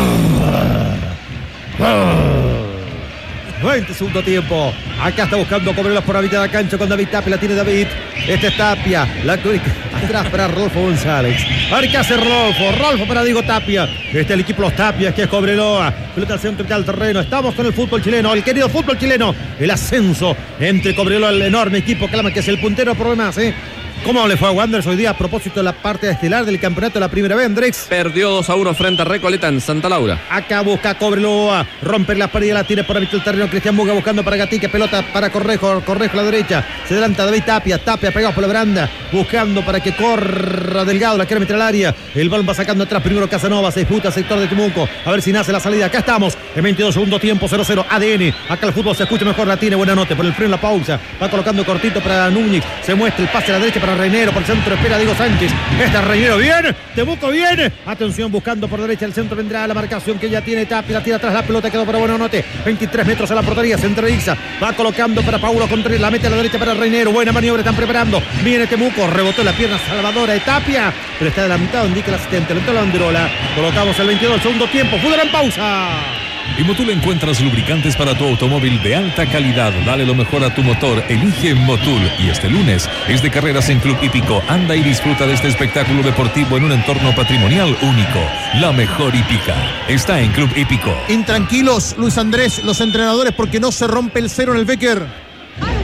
veinte segundo tiempo. Acá está buscando Cobreloa por la mitad de la cancha con David Tapia. La tiene David. Este es Tapia. La atrás para Rodolfo González. A ver qué hace Rodolfo. Rodolfo para Diego Tapia. Este es el equipo Los Tapias, que es Cobreloa. Pelota al centro del terreno. Estamos con el fútbol chileno. El querido fútbol chileno. El ascenso entre Cobreloa, el enorme equipo Calama, que es el puntero por demás, ¿eh? ¿Cómo le fue a Wanderers hoy día a propósito de la parte estelar del campeonato de la primera vez, Andrés? Perdió dos a uno frente a Recoleta en Santa Laura. Acá busca Cobreloa, romper la pared, la tiene por la mitad del terreno. Cristian Muga buscando para Gatica, pelota para Correjo, Correjo a la derecha. Se adelanta David Tapia, Tapia pegado por la baranda, buscando para que corra Delgado, la quiere meter al área. El balón va sacando atrás, primero Casanova, se disputa sector de Temuco. A ver si nace la salida. Acá estamos, en veintidós segundo tiempo, cero cero, A D N. Acá el fútbol se escucha mejor, la tiene, buena nota. Por el freno, la pausa, va colocando cortito para Núñez. Se muestra el pase a la derecha para Reinero, por el centro espera Diego Sánchez. Este Reinero viene, Temuco viene. Atención, buscando por derecha el centro, vendrá la marcación que ya tiene Tapia, la tira atrás, la pelota quedó para Buenanote. veintitrés metros a la portería, centraliza, va colocando para Paulo Contreras, la mete a la derecha para Reinero. Buena maniobra, están preparando. Viene Temuco, rebotó la pierna salvadora de Tapia, pero está adelantado, indica el asistente, levantó la banderola. Colocamos el veintidós, segundo tiempo, fútbol en pausa. En Motul encuentras lubricantes para tu automóvil de alta calidad. Dale lo mejor a tu motor. Elige Motul. Y este lunes es de carreras en Club Hípico. Anda y disfruta de este espectáculo deportivo en un entorno patrimonial único. La mejor hípica está en Club Hípico. Intranquilos, Luis Andrés, los entrenadores, porque no se rompe el cero en el Becker.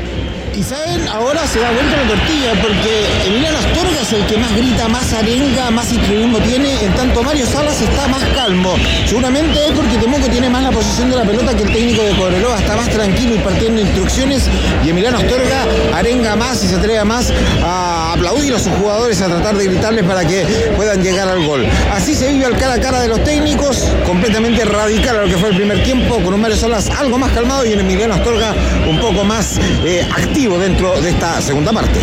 Y saben, ahora se da vuelta la tortilla porque Emiliano Astorga es el que más grita, más arenga, más histrionismo tiene, en tanto Mario Salas está más calmo. Seguramente es porque Temuco tiene más la posición de la pelota que el técnico de Cobreloa, está más tranquilo y partiendo instrucciones, y Emiliano Astorga arenga más y se atreve más a aplaudir a sus jugadores, a tratar de gritarles para que puedan llegar al gol. Así se vive al cara a cara de los técnicos, completamente radical a lo que fue el primer tiempo, con un Mario Salas algo más calmado y un Emiliano Astorga un poco más eh, activo dentro de esta segunda parte.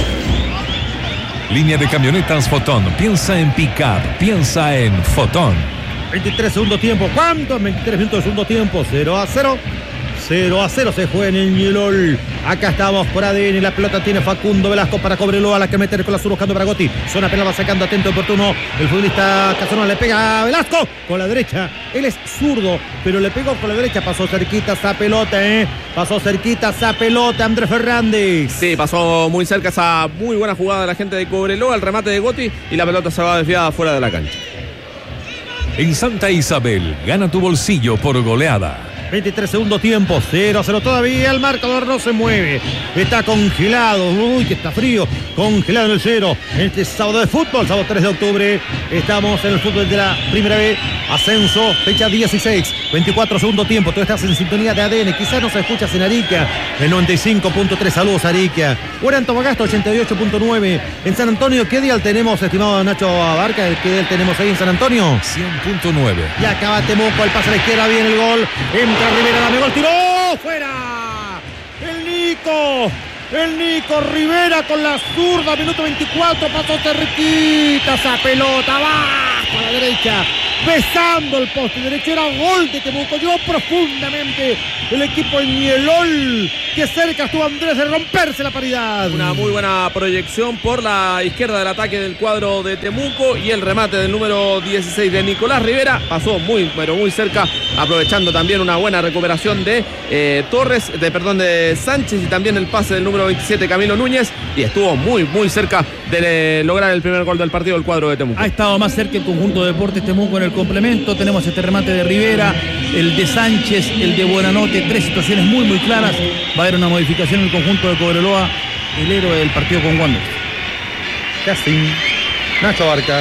Línea de camionetas Fotón. Piensa en pick-up, piensa en Fotón. veintitrés segundo tiempo. ¿Cuánto? veintitrés minutos de segundo tiempo. cero a cero. cero a cero se juega en el Ñelol. Acá estamos por A D N. La pelota tiene Facundo Velasco para Cobreloa. La que meter con la sur buscando para Gotti. Zona penal va sacando atento oportuno. El futbolista Casonón le pega a Velasco con la derecha. Él es zurdo, pero le pegó con la derecha. Pasó cerquita esa pelota, ¿eh? Pasó cerquita esa pelota, Andrés Fernández. Sí, pasó muy cerca esa muy buena jugada de la gente de Cobreloa. El remate de Gotti y la pelota se va desviada fuera de la cancha. En Santa Isabel, gana tu bolsillo por goleada. veintitrés segundo tiempo, cero a cero todavía, el marcador no se mueve, está congelado, uy que está frío, congelado en el cero, en este sábado de fútbol, sábado tres de octubre, estamos en el fútbol de la primera B, ascenso, fecha dieciséis, veinticuatro segundo tiempo, tú estás en sintonía de A D N, quizás nos escuchas en Arica, el noventa y cinco punto tres, saludos Arica, o en Antofagasta ochenta y ocho punto nueve, en San Antonio, ¿qué dial tenemos, estimado Nacho Abarca? ¿Qué dial tenemos ahí en San Antonio? cien punto nueve. Y acaba Temuco, el pase a la izquierda, viene el gol, entra Rivera, dame gol, tiró, fuera, el Nico, el Nico Rivera con la zurda, minuto veinticuatro, pasó cerquita esa pelota, abajo a la derecha, besando el poste derecho, era gol de Temuco, llegó profundamente el equipo en Ñelol, que cerca estuvo Andrés de romperse la paridad. Una muy buena proyección por la izquierda del ataque del cuadro de Temuco y el remate del número dieciséis de Nicolás Rivera pasó muy, pero muy cerca, aprovechando también una buena recuperación de eh, Torres, de perdón, de Sánchez y también el pase del número veintisiete Camilo Núñez y estuvo muy, muy cerca de eh, lograr el primer gol del partido del cuadro de Temuco. Ha estado más cerca el conjunto de Deportes Temuco en el complemento, tenemos este remate de Rivera, el de Sánchez, el de Buenanote, tres situaciones muy, muy claras. Va a haber una modificación en el conjunto de Cobreloa, el héroe del partido con Wanderers. Casting, Nacho Barca.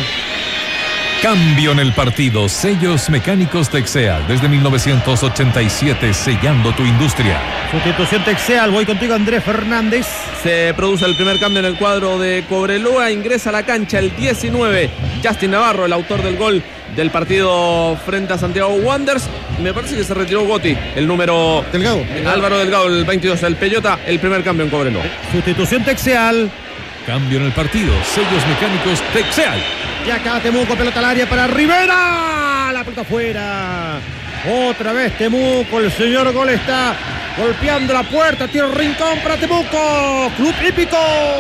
Cambio en el partido. Sellos Mecánicos Texeal. Desde mil novecientos ochenta y siete, sellando tu industria. Sustitución Texeal. Voy contigo, Andrés Fernández. Se produce el primer cambio en el cuadro de Cobreloa. Ingresa a la cancha el diecinueve. Justin Navarro, el autor del gol del partido frente a Santiago Wanderers. Me parece que se retiró Gotti, el número... Delgado. Álvaro Delgado, el veintidós. El Peyota, el primer cambio en Cobreloa. Sustitución Texeal. Cambio en el partido. Sellos Mecánicos Texeal. Y acá Temuco, pelota al área para Rivera. La pelota afuera. Otra vez Temuco. El señor gol está golpeando la puerta. Tiro rincón para Temuco. Club Hípico.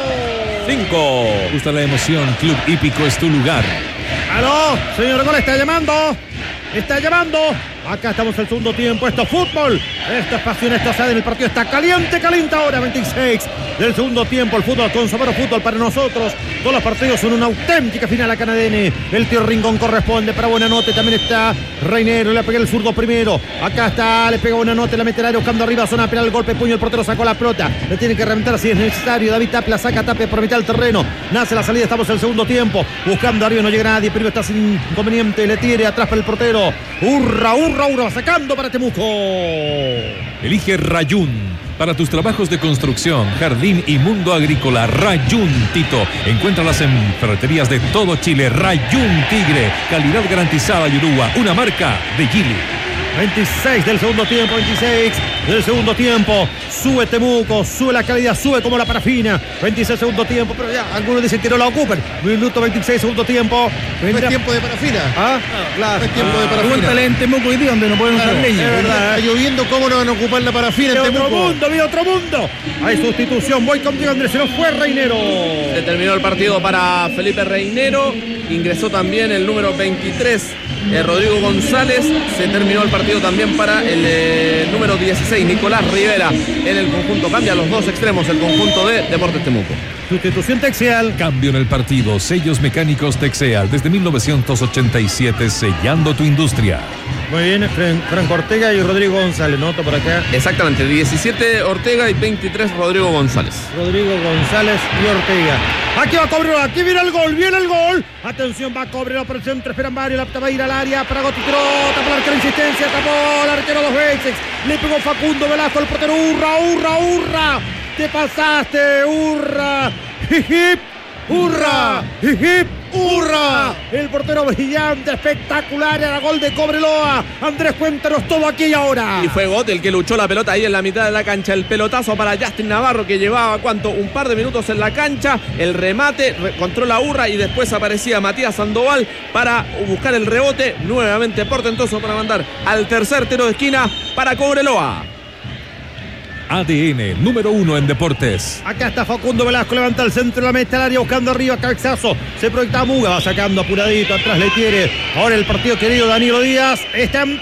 Cinco. Gusta la emoción. Club Hípico es tu lugar. Aló, señor gol está llamando. Está llamando. Acá estamos en el segundo tiempo. Esto es fútbol. Esto es pasión. Esto sale en el partido. Está caliente, caliente ahora. veintiséis del segundo tiempo. El fútbol con sabor fútbol para nosotros. Todos los partidos son una auténtica final acá en A D N. El tío Rincón corresponde para Buenanote. También está Reinero. Le pega el zurdo primero. Acá está. Le pega Buenanote. La meterá buscando arriba. Zona penal. Golpe puño. El portero sacó la pelota. Le tiene que reventar si es necesario. David Tapia saca Tapia por mitad del terreno. Nace la salida. Estamos en el segundo tiempo. Buscando arriba. No llega nadie. Pero está sin inconveniente. Le tire atrás para el portero. Urra, urra, urra. Sacando para Temuco. Elige Rayún. Para tus trabajos de construcción, jardín y mundo agrícola, Rayún Tito. Encuéntralas en ferreterías de todo Chile. Rayún Tigre, calidad garantizada y Urúa, una marca de Gili. veintiséis del segundo tiempo, veintiséis del segundo tiempo. Sube Temuco, sube la calidad, sube como la parafina. veintiséis segundo tiempo, pero ya algunos dicen que no la ocupen. Minuto veintiséis segundo tiempo. No es tiempo de parafina. ¿Ah? Claro, no es tiempo ah, de parafina. Pregúntale en Temuco hoy día donde no pueden usar leña. Es verdad. Está lloviendo, ¿cómo no van a ocupar la parafina en Temuco? Otro mundo, vi otro mundo. Hay sustitución. Voy contigo, Andrés. Se nos fue Reinero. Se terminó el partido para Felipe Reinero. Ingresó también el número veintitrés, eh, Rodrigo González. Se terminó el partido también para el eh, número dieciséis, Nicolás Rivera. En el conjunto cambia los dos extremos el conjunto de Deportes Temuco. Sustitución Texeal. Cambio en el partido. Sellos Mecánicos Texeal. Desde mil novecientos ochenta y siete, sellando tu industria. Muy bien, Fran- Franco Ortega y Rodrigo González. Noto por acá. Exactamente, diecisiete Ortega y veintitrés Rodrigo González. Rodrigo González y Ortega. Aquí va Cobreloa, aquí viene el gol, viene el gol. Atención, va Cobreloa por el centro, esperan varios, la va a ir al área para Gotti, tapó el arquero, insistencia, tapó el arquero dos veces. Le pegó Facundo Velasco, el portero, hurra, hurra, hurra. Te pasaste, hurra. Hip, hurra, hip, hurra. El portero brillante, espectacular, era gol de Cobreloa. Andrés, cuéntanos todo aquí y ahora. Y fue Gotti el que luchó la pelota ahí en la mitad de la cancha. El pelotazo para Justin Navarro, que llevaba, ¿cuánto? Un par de minutos en la cancha. El remate, controla Urra y después aparecía Matías Sandoval para buscar el rebote. Nuevamente portentoso para mandar al tercer tiro de esquina para Cobreloa. A D N número uno en deportes. Acá está Facundo Velasco, levanta el centro de la meta del área, buscando arriba, cabezazo. Se proyecta Muga, va sacando apuradito, atrás le quiere. Ahora el partido querido Danilo Díaz está en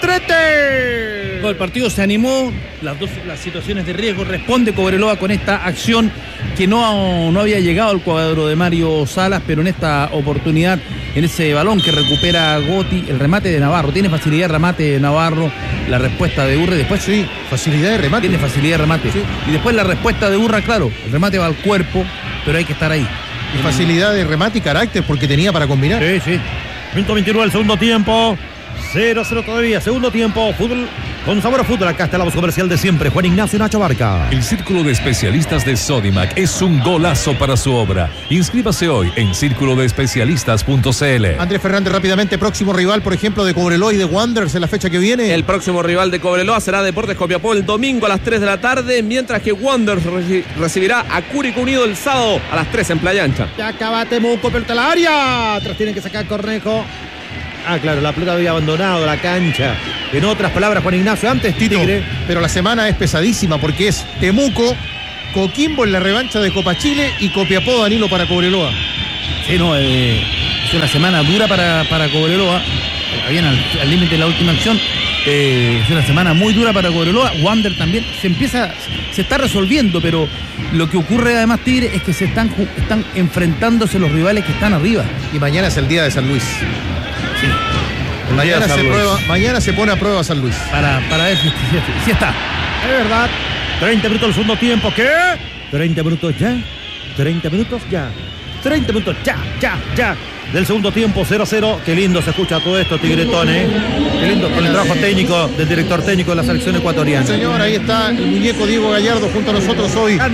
trete. El partido se animó, las dos las situaciones de riesgo, responde Cobreloa con esta acción que no, no había llegado al cuadro de Mario Salas, pero en esta oportunidad, en ese balón que recupera Gotti, el remate de Navarro, tiene facilidad de remate de Navarro, la respuesta de Urra, y después sí, facilidad de remate. Tiene facilidad de remate. Sí. Y después la respuesta de Urra, claro, el remate va al cuerpo, pero hay que estar ahí. Y facilidad de remate y carácter porque tenía para combinar. Sí, sí. Minuto veintinueve del segundo tiempo. cero a cero todavía, segundo tiempo, fútbol con sabor a fútbol. Acá está la voz comercial de siempre, Juan Ignacio Nacho Barca. El Círculo de Especialistas de Sodimac es un golazo para su obra. Inscríbase hoy en círculo de especialistas punto c l. Andrés Fernández, rápidamente, próximo rival, por ejemplo, de Cobreloa y de Wanderers en la fecha que viene. El próximo rival de Cobreloa será Deportes Copiapó el domingo a las tres de la tarde, mientras que Wanderers re- recibirá a Curicó Unido el sábado a las tres en Playa Ancha. Ya acaba Temuco, pelota al área. Atrás tienen que sacar Cornejo. Ah, claro, la pelota había abandonado la cancha. En otras palabras, Juan Ignacio, antes Tito, Tigre. Pero la semana es pesadísima porque es Temuco, Coquimbo en la revancha de Copa Chile y Copiapó, Danilo, para Cobreloa. Sí, no, eh, es una semana dura para, para Cobreloa. Habían al límite de la última acción. Eh, es una semana muy dura para Cobreloa. Wander también se empieza, se está resolviendo, pero lo que ocurre además, Tigre, es que se están, están enfrentándose los rivales que están arriba. Y mañana es el día de San Luis. Sí. Mañana se, prueba, mañana se pone a prueba San Luis. Para, para ver si, si, si está. Es verdad. treinta minutos del segundo tiempo. ¿Qué? treinta minutos ya. treinta minutos ya. treinta minutos ya, ya, ya. Del segundo tiempo, cero a cero. Qué lindo se escucha todo esto, Tigretón, ¿eh? Qué lindo con el trabajo técnico del director técnico de la selección ecuatoriana. Señor, ahí está el muñeco Diego Gallardo junto a nosotros hoy.